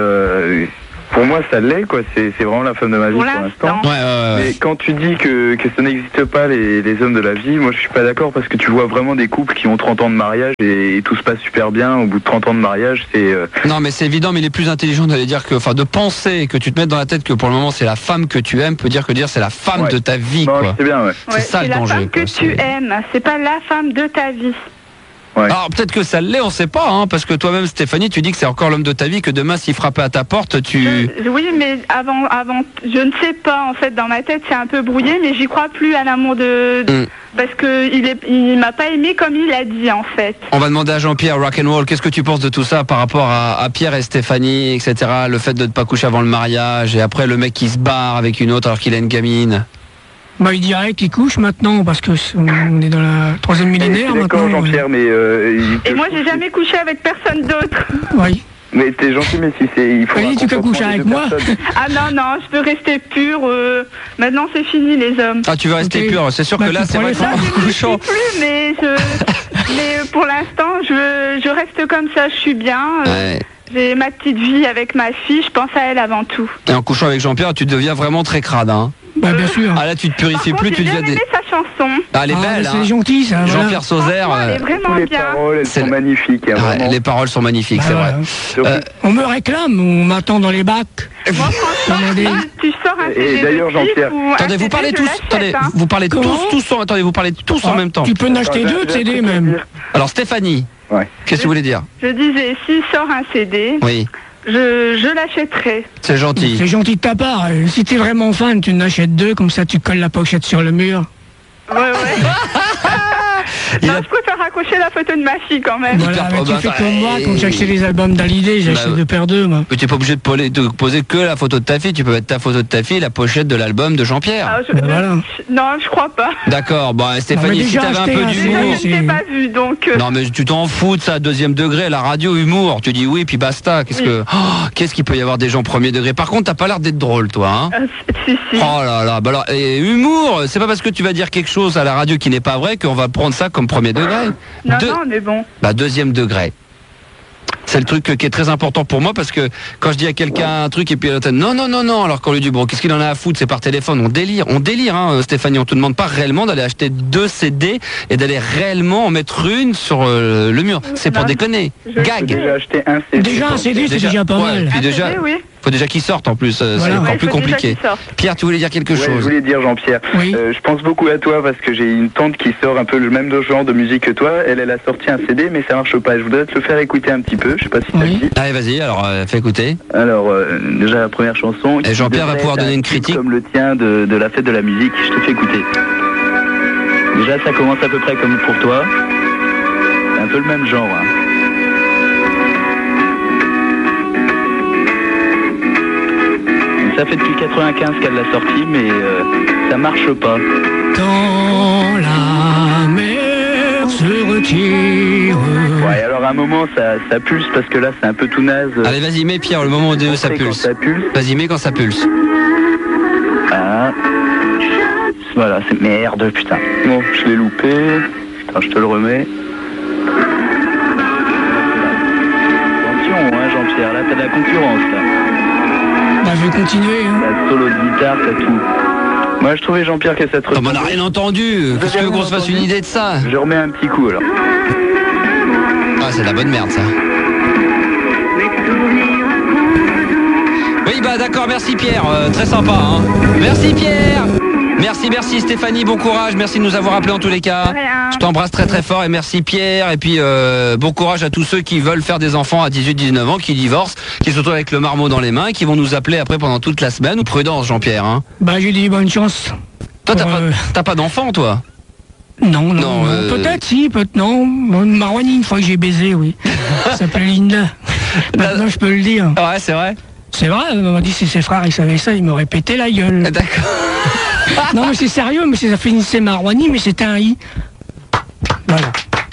pour moi, ça l'est, quoi. C'est vraiment la femme de ma vie pour l'instant. Ouais. Mais quand tu dis que ça n'existe pas, les hommes de la vie, moi, je suis pas d'accord parce que tu vois vraiment des couples qui ont 30 ans de mariage et tout se passe super bien. Au bout de 30 ans de mariage, c'est... Non, mais c'est évident, mais il est plus intelligent d'aller dire de penser, que tu te mettes dans la tête que pour le moment, c'est la femme que tu aimes, peut dire c'est la femme de ta vie, quoi. C'est bien, C'est ça le danger. C'est la femme que tu aimes, c'est pas la femme de ta vie. Ouais. Alors peut-être que ça l'est, on sait pas, parce que toi-même Stéphanie, tu dis que c'est encore l'homme de ta vie, que demain s'il frappait à ta porte, oui, mais avant, je ne sais pas, en fait, dans ma tête c'est un peu brouillé, mais j'y crois plus à l'amour parce que il m'a pas aimé comme il a dit, en fait. On va demander à Jean-Pierre Rock'n'Roll, qu'est-ce que tu penses de tout ça par rapport à Pierre et Stéphanie, etc. Le fait de ne pas coucher avant le mariage, et après le mec qui se barre avec une autre alors qu'il a une gamine. Il dirait qu'il couche maintenant parce que on est dans la 3e millénaire maintenant. D'accord, Jean-Pierre, mais... Et moi, j'ai jamais couché avec personne d'autre. Oui. Mais t'es gentil, mais si c'est... Il faut tu peux coucher avec moi. Ah non, je veux rester pure. Maintenant, c'est fini, les hommes. Ah, tu veux rester pure. C'est sûr que là, c'est vrai qu'en couchant... plus, mais pour l'instant, je reste comme ça, je suis bien. J'ai ma petite vie avec ma fille, je pense à elle avant tout. Et en couchant avec Jean-Pierre, tu deviens vraiment très crade, bien sûr. Ah là, tu te purifies plus, tu deviens aimé sa chanson. Ah, elle est belle, c'est gentil, ça. Jean-Pierre Sauzère. Elle est vraiment les bien. paroles, elles sont magnifiques. Les paroles sont magnifiques, c'est vrai. On me réclame, on m'attend dans les bacs. Moi, franchement, tu sors un CD. Et d'ailleurs, Jean-Pierre. Attendez, vous parlez tous. Vous parlez vous parlez tous en même temps. Tu peux en acheter 2 de CD même. Alors Stéphanie, qu'est-ce que vous voulez dire? Je disais, s'il sort un CD. Oui. Je l'achèterai. C'est gentil. C'est gentil de ta part. Si t'es vraiment fan, tu en achètes 2, comme ça tu colles la pochette sur le mur. Ouais. Non, je préfère accrocher la photo de ma fille quand même. Voilà, tu fais comme moi, quand j'ai acheté les albums d'Hallyday, j'ai acheté 2 paires 2, moi. Mais tu n'es pas obligé de poser que la photo de ta fille, tu peux mettre ta photo de ta fille et la pochette de l'album de Jean-Pierre. Non, je crois pas. D'accord, Stéphanie, si t'avais un peu d'humour... Je n'ai pas vu, donc... Non, mais tu t'en fous de ça, 2e degré, la radio, humour. Tu dis oui, puis basta. Qu'est-ce qu'il peut y avoir des gens 1er degré? Par contre, t'as pas l'air d'être drôle, toi, Si. Oh là là, alors, et humour, c'est pas parce que tu vas dire quelque chose à la radio qui n'est pas vrai qu'on va prendre ça comme 1er degré. Non, mais bon. 2e degré. C'est le truc qui est très important pour moi parce que quand je dis à quelqu'un un truc et puis non, alors qu'on lui dit qu'est-ce qu'il en a à foutre, c'est par téléphone, on délire, Stéphanie, on te demande pas réellement d'aller acheter 2 CD et d'aller réellement en mettre une sur le mur, c'est pour déconner. Gag. J'ai acheté un CD. Déjà un CD, c'est déjà pas mal. Puis déjà, faut déjà qu'ils sortent en plus, c'est encore plus compliqué. Pierre, tu voulais dire quelque chose? Je voulais dire, Jean-Pierre, je pense beaucoup à toi parce que j'ai une tante qui sort un peu le même genre de musique que toi. Elle a sorti un CD, mais ça marche pas. Je voudrais te le faire écouter un petit peu. Je sais pas si ça te dit. Allez, vas-y, alors fais écouter. Alors, déjà la première chanson. Et Jean-Pierre va pouvoir donner une critique. Comme le tien de la fête de la musique, je te fais écouter. Déjà, ça commence à peu près comme pour toi. C'est un peu le même genre. Ça fait depuis 95 qu'elle l'a sorti, mais ça marche pas. Quand la mer se retire. Ouais, alors à un moment ça pulse parce que là c'est un peu tout naze. Allez, vas-y, mets Pierre, le moment où ça pulse. Vas-y, mets quand ça pulse. Ah. Voilà, c'est merde, putain. Bon, je l'ai loupé. Putain, je te le remets. Attention, Jean-Pierre, là t'as de la concurrence là. Je vais continuer. T'as solo de guitare, t'as tout. Moi je trouvais Jean-Pierre que ça te ressemblait. On n'a rien entendu. Qu'est-ce que tu veux qu'on se fasse une idée de ça? Je remets un petit coup alors. Ah, c'est de la bonne merde ça. Oui, d'accord, merci Pierre, très sympa. Merci Pierre. Merci Stéphanie, bon courage, merci de nous avoir appelés en tous les cas. Je t'embrasse très très fort et merci Pierre. Et puis bon courage à tous ceux qui veulent faire des enfants à 18-19 ans, qui divorcent, qui se retrouvent avec le marmot dans les mains et qui vont nous appeler après pendant toute la semaine. Ou prudence Jean-Pierre. J'ai dit bonne chance. Toi t'as pas d'enfant toi? Non, peut-être si, peut-être non. Marwani, une fois que j'ai baisé, oui. Ça s'appelle Linda. Maintenant je peux le dire. Ouais, c'est vrai. C'est vrai, on m'a dit si ses frères ils savaient ça, ils m'auraient pété la gueule. D'accord. Non mais c'est sérieux, mais ça finissait Marouani, mais c'était un i. Voilà.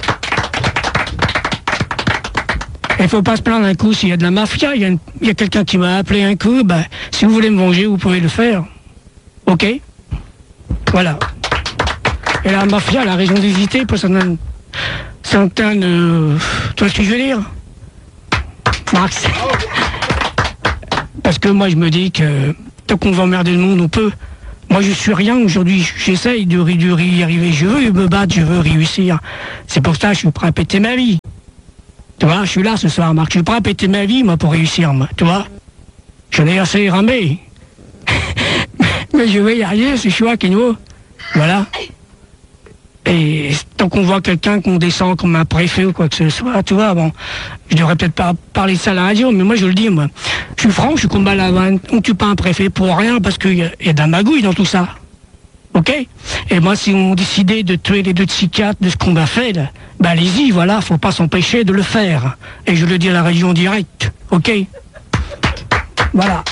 Il faut pas se plaindre un coup s'il y a de la mafia, il y a quelqu'un qui m'a appelé un coup, bah, si vous voulez me venger, vous pouvez le faire. Ok? Voilà. Et la mafia, elle a raison d'hésiter pour certaines... Tu vois ce que je veux dire? Max. Parce que moi je me dis que tant qu'on va emmerder le monde, on peut. Moi je suis rien aujourd'hui, j'essaye de y arriver, je veux me battre, je veux réussir. C'est pour ça que je suis prêt à péter ma vie. Tu vois, je suis là ce soir, Marc, je suis prêt à péter ma vie, moi, pour réussir, moi, tu vois. J'en ai assez ramé. Mais je vais y arriver, c'est choix, Kenwo. Voilà. Et tant qu'on voit quelqu'un qu'on descend comme un préfet ou quoi que ce soit, tu vois, bon, je devrais peut-être pas parler de ça à la radio, mais moi je le dis, moi. Je suis franc, je suis comme Balavane, on tue pas un préfet pour rien parce qu'il y a de la magouille dans tout ça. Ok? Et moi, si on décidait de tuer les deux psychiatres de ce qu'on a fait, là, ben allez-y, voilà, faut pas s'empêcher de le faire. Et je le dis à la région directe, ok? Voilà.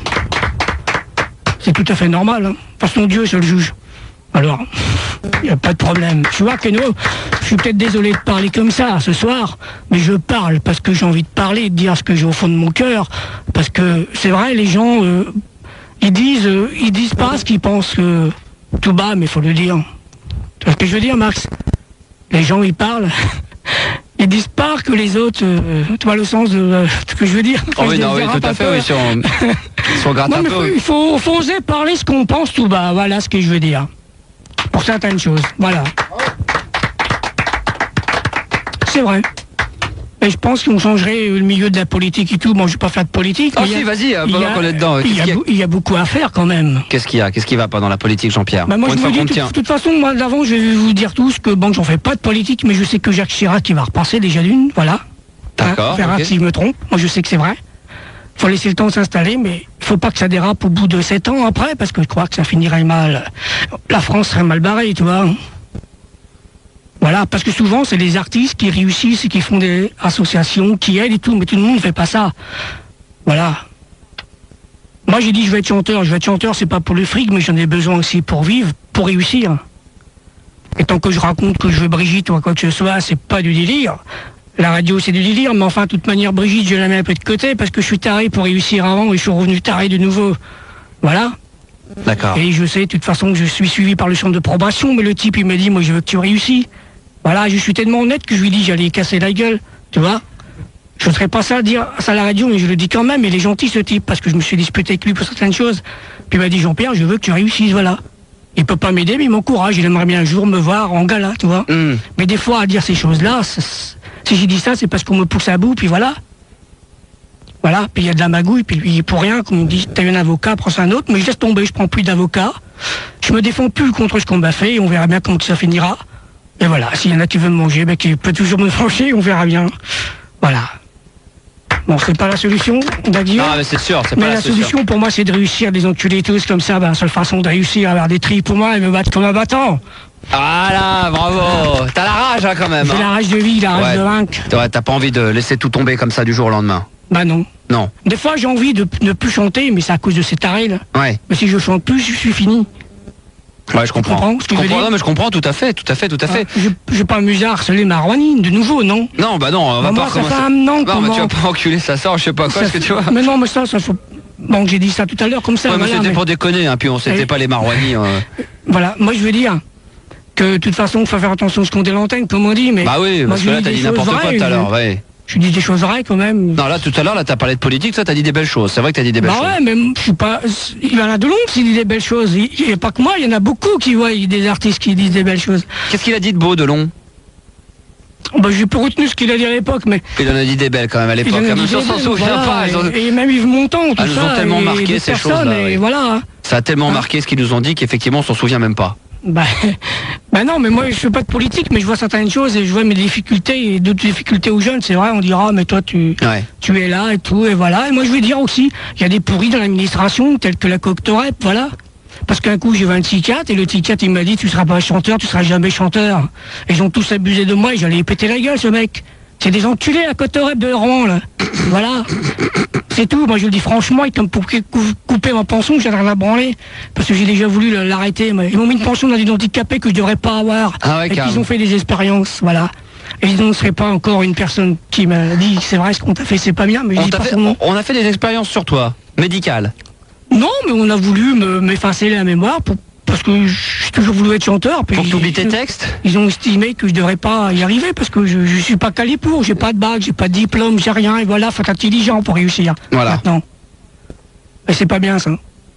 C'est tout à fait normal, hein. De toute façon, Dieu, c'est le juge. Alors, il n'y a pas de problème. Tu vois, Keno, je suis peut-être désolé de parler comme ça ce soir, mais je parle parce que j'ai envie de parler, de dire ce que j'ai au fond de mon cœur. Parce que c'est vrai, les gens, ils disent pas ce qu'ils pensent tout bas, mais il faut le dire. Tu vois ce que je veux dire, Max? Les gens, ils parlent. Ils disent pas que les autres, tu vois le sens de ce que je veux dire? Oh oui, non, oui, tout à fait, oui, si on gratte un peu. Il faut oser parler ce qu'on pense tout bas, voilà ce que je veux dire. Pour certaines choses, voilà. C'est vrai. Et je pense qu'on changerait le milieu de la politique et tout. Bon, je ne vais pas faire de politique. Oh si, vas-y, pendant qu'on est dedans. Il y a beaucoup à faire quand même. Qu'est-ce qu'il y a? Qu'est-ce qui va pas dans la politique, Jean-Pierre? Bah moi, je me dis, de toute façon, moi, d'avant, je vais vous dire tous que, bon, j'en fais pas de politique, mais je sais que Jacques Chirac, il va repasser déjà d'une, voilà. D'accord. On verra si je me trompe. Moi, je sais que c'est vrai. Faut laisser le temps de s'installer, mais il faut pas que ça dérape au bout de 7 ans après, parce que je crois que ça finirait mal. La France serait mal barrée, tu vois. Voilà, parce que souvent, c'est les artistes qui réussissent et qui font des associations, qui aident et tout, mais tout le monde ne fait pas ça. Voilà. Moi, j'ai dit, je vais être chanteur. Je vais être chanteur, c'est pas pour le fric, mais j'en ai besoin aussi pour vivre, pour réussir. Et tant que je raconte que je veux Brigitte ou quoi que ce soit, c'est pas du délire. La radio, c'est du délire, mais enfin, de toute manière, Brigitte, je la mets un peu de côté parce que je suis taré pour réussir avant et je suis revenu taré de nouveau. Voilà. D'accord. Et je sais, de toute façon, que je suis suivi par le centre de probation, mais le type, il m'a dit, moi, je veux que tu réussis. Voilà, je suis tellement honnête que je lui dis, j'allais casser la gueule, tu vois. Je ne serais pas ça à dire ça à la radio, mais je le dis quand même, il est gentil, ce type, parce que je me suis disputé avec lui pour certaines choses. Puis il m'a dit, Jean-Pierre, je veux que tu réussisses, voilà. Il peut pas m'aider, mais il m'encourage, il aimerait bien un jour me voir en gala, tu vois. Mais des fois, à dire ces choses-là, si j'ai dit ça, c'est parce qu'on me pousse à bout, puis voilà. Voilà, puis il y a de la magouille, puis pour rien, comme on dit, t'as eu un avocat, prends un autre, mais je laisse tomber, je prends plus d'avocat. Je me défends plus contre ce qu'on m'a fait, et on verra bien comment ça finira. Et voilà, s'il y en a qui veulent me manger, ben qui peut toujours me manger, on verra bien. Voilà. Bon, c'est pas la solution, on va dire. Ah, mais c'est sûr, c'est pas mais la solution pour moi, c'est de réussir, des enculés tous comme ça, ben, la seule façon de réussir, avoir des tris pour moi et me battre comme un battant. Voilà, bravo. T'as la rage, hein, quand même. J'ai la rage de vie, la rage de vaincre. Ouais, t'as pas envie de laisser tout tomber comme ça du jour au lendemain? Bah non. Non. Des fois, j'ai envie de ne plus chanter, mais c'est à cause de ces tarés, là. Ouais. Mais si je chante plus, je suis fini. Ouais, je comprends. Tu comprends ce que je veux dire ? Non, mais je comprends tout à fait. Je vais pas m'amuser à harceler Marouani, de nouveau, non ? Non, bah non, on va pas recommencer. Non, bah tu vas pas enculer sa sœur, je sais pas quoi, est-ce que tu vois ? Mais non, mais ça faut... Bon, j'ai dit ça tout à l'heure, comme ça. Ouais, voilà, mais c'était pour déconner, hein, puis on s'était pas les Marouani. Voilà, moi je veux dire que de toute façon, il faut faire attention à ce qu'on dit à l'antenne, comme on dit, mais... Bah oui, parce que là, t'as dit n'importe quoi tout à l'heure, ouais. Je dis des choses vraies quand même. Non, là, tout à l'heure, là, t'as parlé de politique, ça, t'as dit des belles choses. C'est vrai que t'as dit des belles choses. Bah ouais, mais je suis pas... Il y en a de l'ombre s'il dit des belles choses. Il n'y a pas que moi, il y en a beaucoup qui voient des artistes qui disent des belles choses. Qu'est-ce qu'il a dit de beau, Delon ? Bah, j'ai pas retenu ce qu'il a dit à l'époque, mais... Il en a dit des belles quand même à l'époque. Même si on s'en souvient pas. Et même Yves Montand, tout ça. Elles nous ont tellement marqué ces choses-là. Et voilà. Ça a tellement marqué ce qu'ils nous ont dit qu'effectivement, on s'en souvient même pas. Bah non, mais moi je fais pas de politique, mais je vois certaines choses et je vois mes difficultés et d'autres difficultés aux jeunes. C'est vrai, on dira, mais toi tu es là et tout, et voilà. Et moi je veux dire aussi, il y a des pourris dans l'administration, tels que la Coctorep, voilà. Parce qu'un coup j'ai vu un psychiatre et le psychiatre il m'a dit, tu seras pas chanteur, tu seras jamais chanteur. Et ils ont tous abusé de moi et j'allais péter la gueule, ce mec. C'est des enculés à Cotorep de Rouen, là. Voilà. C'est tout. Moi, je le dis franchement, et comme pour couper ma pension, j'ai rien à branler. Parce que j'ai déjà voulu l'arrêter. Ils m'ont mis une pension dans des handicapés que je devrais pas avoir. Ah ouais, et qu'ils ont fait des expériences, voilà. Et je ne serais pas encore une personne qui m'a dit c'est vrai, ce qu'on t'a fait, c'est pas bien, mais je dis pas son nom. On a fait des expériences sur toi, médicales. Non, mais on a voulu m'effacer la mémoire parce que j'ai toujours voulu être chanteur. Pour que tu oublies tes textes. Ils ont estimé que je devrais pas y arriver parce que je suis pas calé pour, j'ai pas de bac, j'ai pas de diplôme, j'ai rien, et voilà, faut être intelligent pour réussir. Voilà. Maintenant. Et c'est pas bien ça.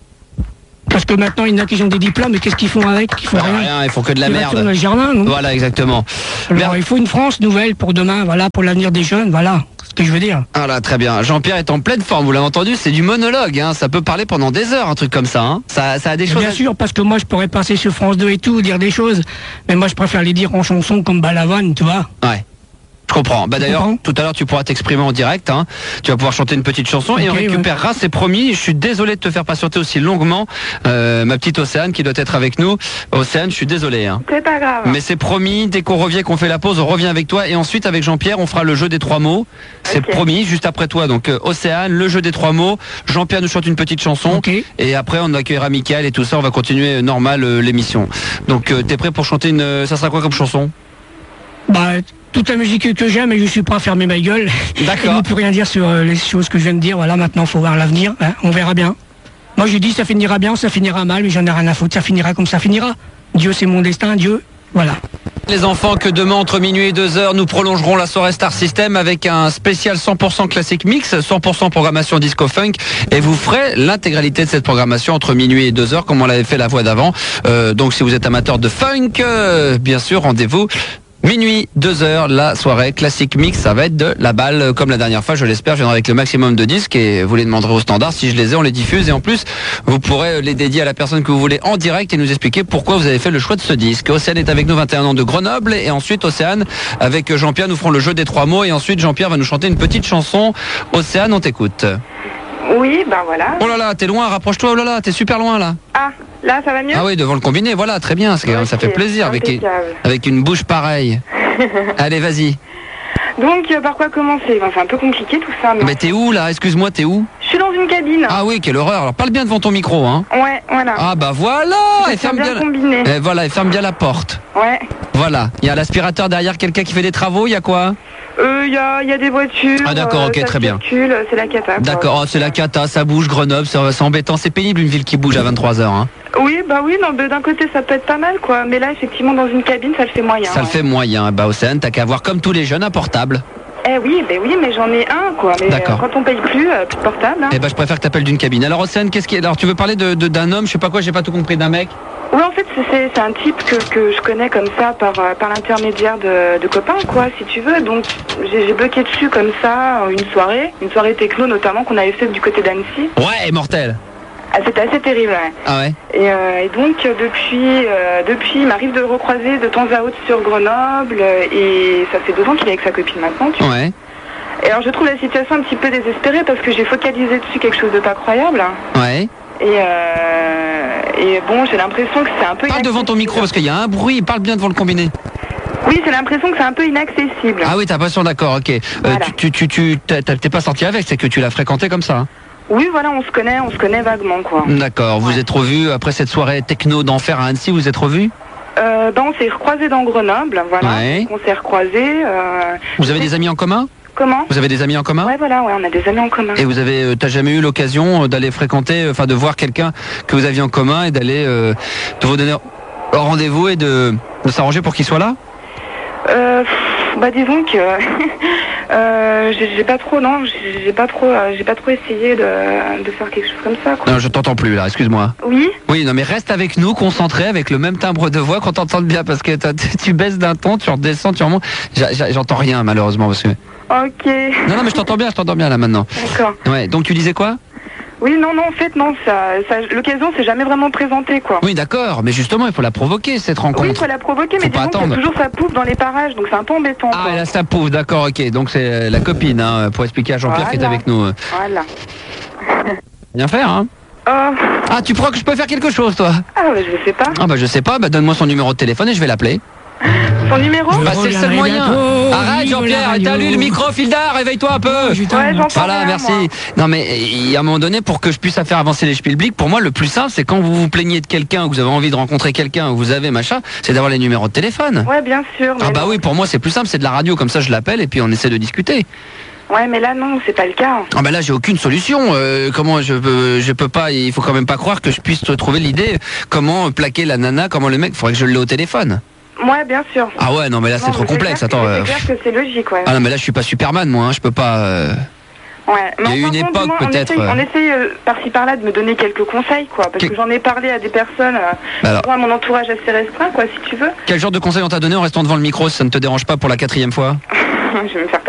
Parce que maintenant, il y en a qui ont des diplômes, et qu'est-ce qu'ils font avec? Ils font rien. Ils font que de la Ils merde. retournent dans le jardin, non? Voilà, exactement. Alors, il faut une France nouvelle pour demain, voilà, pour l'avenir des jeunes, voilà. Ce que je veux dire. Voilà, très bien. Jean-Pierre est en pleine forme, vous l'avez entendu, c'est du monologue, hein. Ça peut parler pendant des heures, un truc comme ça, hein. Ça a des choses. Bien sûr, parce que moi je pourrais passer sur France 2 et tout, dire des choses, mais moi je préfère les dire en chanson comme Balavoine, tu vois. Ouais. Je comprends. Bah d'ailleurs, tout à l'heure tu pourras t'exprimer en direct, hein. Tu vas pouvoir chanter une petite chanson et on récupérera, c'est promis. Je suis désolé de te faire patienter aussi longuement, ma petite Océane qui doit être avec nous. Océane, je suis désolé, hein. C'est pas grave. Mais c'est promis, dès qu'on revient, qu'on fait la pause, on revient avec toi et ensuite avec Jean-Pierre, on fera le jeu des 3 mots. C'est promis, juste après toi. Donc Océane, le jeu des 3 mots. Jean-Pierre nous chante une petite chanson et après on accueillera Mickaël et tout ça. On va continuer normal l'émission. Donc t'es prêt pour chanter ça sera quoi comme chanson? Bah toute la musique que j'aime, et je suis prêt à fermer ma gueule. D'accord. Je ne peux rien dire sur les choses que je viens de dire. Voilà, maintenant faut voir l'avenir, hein, on verra bien. Moi je dis ça finira bien, ça finira mal, mais j'en ai rien à foutre, ça finira comme ça finira. Dieu c'est mon destin, Dieu, voilà. Les enfants, que demain entre minuit et 2h, nous prolongerons la soirée Star System avec un spécial 100% classique mix, 100% programmation disco funk, et vous ferez l'intégralité de cette programmation entre minuit et 2h comme on l'avait fait la fois d'avant. Donc si vous êtes amateur de funk, bien sûr, rendez-vous minuit, 2h, la soirée classique mix, ça va être de la balle comme la dernière fois, je l'espère. Je viendrai avec le maximum de disques et vous les demanderez au standard. Si je les ai, on les diffuse et en plus, vous pourrez les dédier à la personne que vous voulez en direct et nous expliquer pourquoi vous avez fait le choix de ce disque. Océane est avec nous, 21 ans de Grenoble, et ensuite Océane avec Jean-Pierre, nous ferons le jeu des 3 mots et ensuite Jean-Pierre va nous chanter une petite chanson. Océane, on t'écoute. Oui, ben voilà. Oh là là, t'es loin, rapproche-toi, oh là là, t'es super loin là. Ah, là ça va mieux? Ah oui, devant le combiné, voilà, très bien, ça fait plaisir avec une bouche pareille. Allez, vas-y. Donc, par quoi commencer? C'est un peu compliqué tout ça. Mais t'es où là? Excuse-moi, t'es où? Je suis dans une cabine. Ah oui, quelle horreur. Alors parle bien devant ton micro, hein. Ouais, voilà. Ah bah voilà. Et ferme bien. Voilà, et ferme bien la porte. Ouais. Voilà. Il y a l'aspirateur derrière, quelqu'un qui fait des travaux. Il y a quoi? Il y a des voitures. Ah d'accord, ok, très bien. C'est la cata. D'accord, oh, c'est la cata, ça bouge, Grenoble, c'est embêtant, c'est pénible une ville qui bouge à 23h. Hein. Oui, bah oui, non, d'un côté ça peut être pas mal quoi, mais là effectivement dans une cabine ça le fait moyen. Ça le fait moyen, bah Océane, t'as qu'à avoir comme tous les jeunes un portable. Oui, mais j'en ai un quoi, mais quand on paye plus de portable. Hein. Eh ben je préfère que t'appelles d'une cabine. Alors Océane, alors tu veux parler d'un homme, je sais pas quoi, j'ai pas tout compris, d'un mec? Oui, en fait, c'est un type que je connais comme ça par l'intermédiaire de copains, quoi, si tu veux. Donc, j'ai bloqué dessus comme ça une soirée techno notamment qu'on avait faite du côté d'Annecy. Ouais, mortel. Ah, c'était assez terrible, ouais. Ah ouais. Et donc, depuis, il m'arrive de le recroiser de temps à autre sur Grenoble, et ça fait 2 ans qu'il est avec sa copine maintenant, tu vois. Ouais. Et alors, je trouve la situation un petit peu désespérée parce que j'ai focalisé dessus quelque chose de pas croyable. Ouais. Et bon, j'ai l'impression que c'est un peu... Parle devant ton micro parce qu'il y a un bruit, parle bien devant le combiné. Oui, j'ai l'impression que c'est un peu inaccessible. Ah oui, t'as pas sûr, d'accord, ok. Voilà. T'es pas sorti avec, c'est que tu l'as fréquenté comme ça. Hein. Oui, voilà, on se connaît vaguement, quoi. D'accord, vous êtes revus après cette soirée techno d'enfer à Annecy, vous êtes revus? On s'est recroisés dans Grenoble, voilà. Ouais. On s'est recroisés. Vous avez des amis en commun? Comment? Vous avez des amis en commun? Ouais, voilà, on a des amis en commun. Et t'as jamais eu l'occasion d'aller fréquenter, de voir quelqu'un que vous aviez en commun et d'aller, de vous donner rendez-vous et de s'arranger pour qu'il soit là? Disons que j'ai pas trop essayé de faire quelque chose comme ça, quoi. Non, je t'entends plus là, excuse-moi. Oui? Oui, non mais reste avec nous, concentré, avec le même timbre de voix qu'on t'entende bien, parce que tu baisses d'un ton, tu redescends, tu remontes. J'entends rien malheureusement parce que... Ok. Non mais je t'entends bien là maintenant. D'accord. Ouais, donc tu disais quoi? Oui, non, en fait, non, l'occasion s'est jamais vraiment présentée, quoi. Oui, d'accord, mais justement, il faut la provoquer, cette rencontre. Oui, il faut la provoquer, mais disons qu'il y a toujours sa pouffe dans les parages, donc c'est un peu embêtant. Ah, elle a sa pouffe, d'accord, ok, donc c'est la copine, hein, pour expliquer à Jean-Pierre qui est avec nous. Voilà. Bien faire, hein. Ah, tu crois que je peux faire quelque chose, toi? Ah, je sais pas. Ah, je sais pas, donne-moi son numéro de téléphone et je vais l'appeler. Son numéro? Bah, c'est le seul moyen. Arrête Jean-Pierre, t'as lu le micro, Filda, réveille-toi un peu. Ouais, j'entends. Voilà, merci. Moi. Non mais à un moment donné, pour que je puisse faire avancer les Spielblick, pour moi le plus simple, c'est quand vous vous plaignez de quelqu'un, ou vous avez envie de rencontrer quelqu'un, ou vous avez machin, c'est d'avoir les numéros de téléphone. Ouais, bien sûr. Ah bah oui, pour moi c'est plus simple, c'est de la radio, comme ça je l'appelle et puis on essaie de discuter. Ouais, mais là non, c'est pas le cas. Ah bah là j'ai aucune solution. Comment je peux pas, il faut quand même pas croire que je puisse trouver l'idée comment plaquer la nana, comment le mec, faudrait que je l'ai au téléphone. Ouais, bien sûr. Ah ouais, non mais là c'est trop complexe. Attends. C'est clair que c'est logique, ouais. Ah non mais là je suis pas Superman moi, hein, je peux pas. Ouais. Il y a eu une époque peut-être. On essaye par-ci par-là de me donner quelques conseils, quoi, parce que j'en ai parlé à des personnes, à mon entourage assez restreint, quoi, si tu veux. Quel genre de conseils on t'a donné en restant devant le micro, si ça ne te dérange pas pour la 4e fois? Je vais me faire